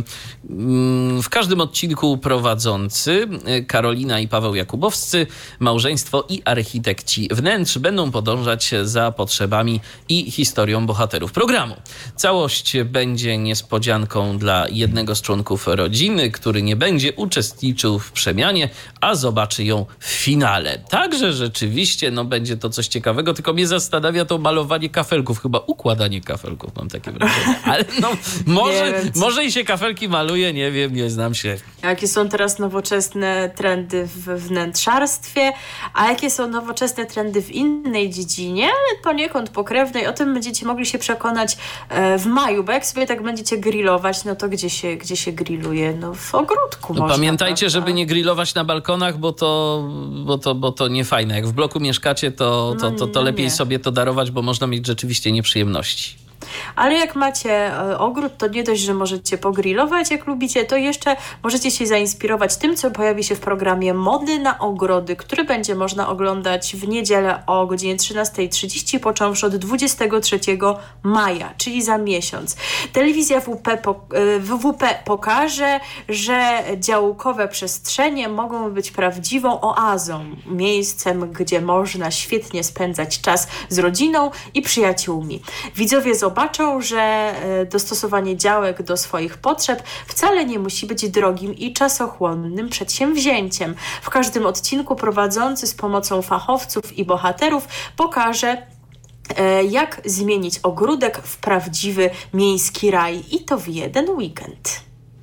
W każdym odcinku prowadzący Karolina i Paweł Jakubowscy, małżeństwo i architekci wnętrz, będą podążać za potrzebami i historią bohaterów programu. Całość będzie niespodzianką dla jednego z członków rodziny, który nie będzie uczestniczył w przemianie, a zobaczy ją w finale. Także rzeczywiście no, będzie to coś ciekawego, tylko mnie zastanawia to malowanie kafelków, chyba układanie kafelków, mam takie wrażenie. Ale no, może, wiem, może i się kafelki maluje, nie wiem, nie znam się. Jakie są teraz nowoczesne trendy w wnętrzarstwie, a jakie są nowoczesne trendy w innej dziedzinie, ale poniekąd pokrewnej. O tym będziecie mogli się przekonać w maju, bo jak sobie tak będziecie grillować, no to gdzie się, gdzie się grilluje? No w ogródku no można. Pamiętajcie, prawda? żeby nie grillować na balkonach, bo to, bo to, bo to nie fajne. Jak w bloku mieszkacie, to, to, to, to no lepiej nie. sobie to darować, bo można mieć rzeczywiście nieprzyjemności. Ale jak macie ogród, to nie dość, że możecie pogrillować, jak lubicie, to jeszcze możecie się zainspirować tym, co pojawi się w programie Mody na ogrody, który będzie można oglądać w niedzielę o godzinie trzynasta trzydzieści, począwszy od dwudziestego trzeciego maja, czyli za miesiąc. Telewizja W P, W P pokaże, że działkowe przestrzenie mogą być prawdziwą oazą, miejscem, gdzie można świetnie spędzać czas z rodziną i przyjaciółmi. Widzowie zobaczą, że dostosowanie działek do swoich potrzeb wcale nie musi być drogim i czasochłonnym przedsięwzięciem. W każdym odcinku prowadzący z pomocą fachowców i bohaterów pokaże, jak zmienić ogródek w prawdziwy miejski raj i to w jeden weekend.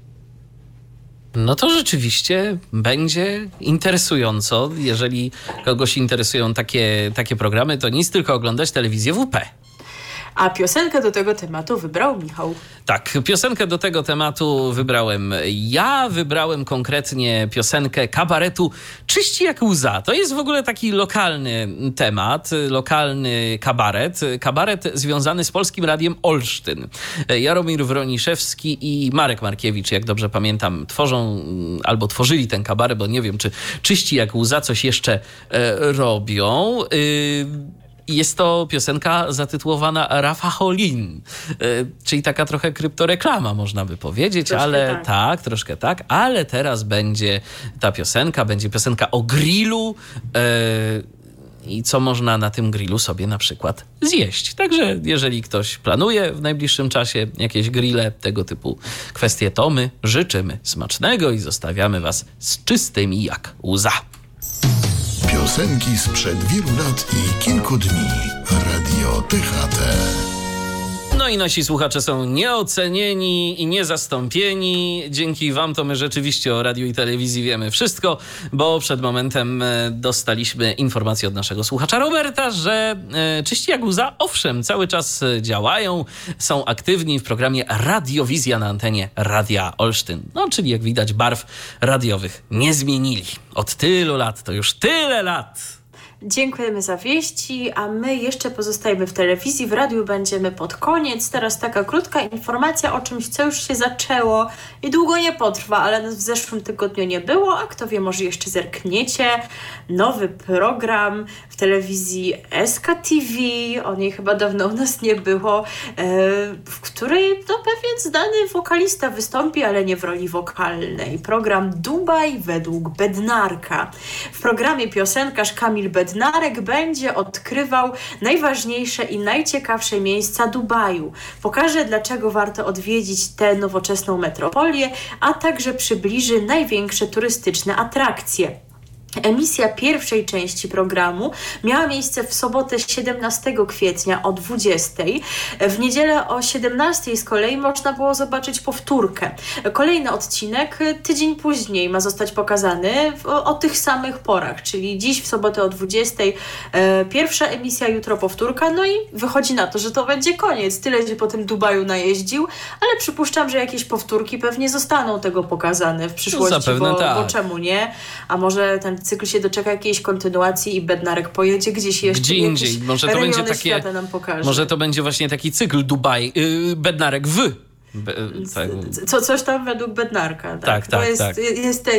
No to rzeczywiście będzie interesująco. Jeżeli kogoś interesują takie, takie programy, to nic, tylko oglądać telewizję W P. A piosenkę do tego tematu wybrał Michał. Tak, piosenkę do tego tematu wybrałem ja. Wybrałem konkretnie piosenkę kabaretu Czyści jak łza. To jest w ogóle taki lokalny temat, lokalny kabaret. Kabaret związany z Polskim Radiem Olsztyn. Jaromir Wroniszewski i Marek Markiewicz, jak dobrze pamiętam, tworzą albo tworzyli ten kabaret, bo nie wiem, czy Czyści jak łza coś jeszcze e, robią. Y- Jest to piosenka zatytułowana Rafacholin, czyli taka trochę kryptoreklama, można by powiedzieć, troszkę ale tak. tak, troszkę tak, ale teraz będzie ta piosenka, będzie piosenka o grillu yy, i co można na tym grillu sobie na przykład zjeść. Także jeżeli ktoś planuje w najbliższym czasie jakieś grille, tego typu kwestie, to my życzymy smacznego i zostawiamy was z czystymi jak łza. Piosenki sprzed wielu lat i kilku dni. Radio T H T. No i nasi słuchacze są nieocenieni i niezastąpieni. Dzięki wam to my rzeczywiście o radiu i telewizji wiemy wszystko, bo przed momentem dostaliśmy informację od naszego słuchacza Roberta, że Czyści jak łza, owszem, cały czas działają, są aktywni w programie Radiowizja na antenie Radia Olsztyn. No, czyli jak widać barw radiowych nie zmienili. Od tylu lat, to już tyle lat. Dziękujemy za wieści, a my jeszcze pozostajemy w telewizji, w radiu będziemy pod koniec. Teraz taka krótka informacja o czymś, co już się zaczęło i długo nie potrwa, ale nas w zeszłym tygodniu nie było, a kto wie, może jeszcze zerkniecie. Nowy program w telewizji S K T V, o niej chyba dawno u nas nie było, w której no, pewien znany wokalista wystąpi, ale nie w roli wokalnej. Program Dubaj według Bednarka. W programie piosenkarz Kamil Bednarek Bednarek będzie odkrywał najważniejsze i najciekawsze miejsca Dubaju. Pokaże, dlaczego warto odwiedzić tę nowoczesną metropolię, a także przybliży największe turystyczne atrakcje. Emisja pierwszej części programu miała miejsce w sobotę siedemnastego kwietnia o dwudziestej. W niedzielę o siedemnastej z kolei można było zobaczyć powtórkę. Kolejny odcinek tydzień później ma zostać pokazany w, o, o tych samych porach, czyli dziś w sobotę o dwudziestej e, pierwsza emisja, jutro powtórka, no i wychodzi na to, że to będzie koniec. Tyle się po tym Dubaju najeździł, ale przypuszczam, że jakieś powtórki pewnie zostaną tego pokazane w przyszłości, Zapewne bo, tak. bo czemu nie? A może ten cykl się doczeka jakiejś kontynuacji i Bednarek pojedzie gdzieś jeszcze. Gdzie indziej. Może to będzie takie, nam pokaże. może to będzie właśnie taki cykl Dubaj, yy, Bednarek w. Be, tak. Co, coś tam według Bednarka. Tak, tak, to tak. jest, tak. jest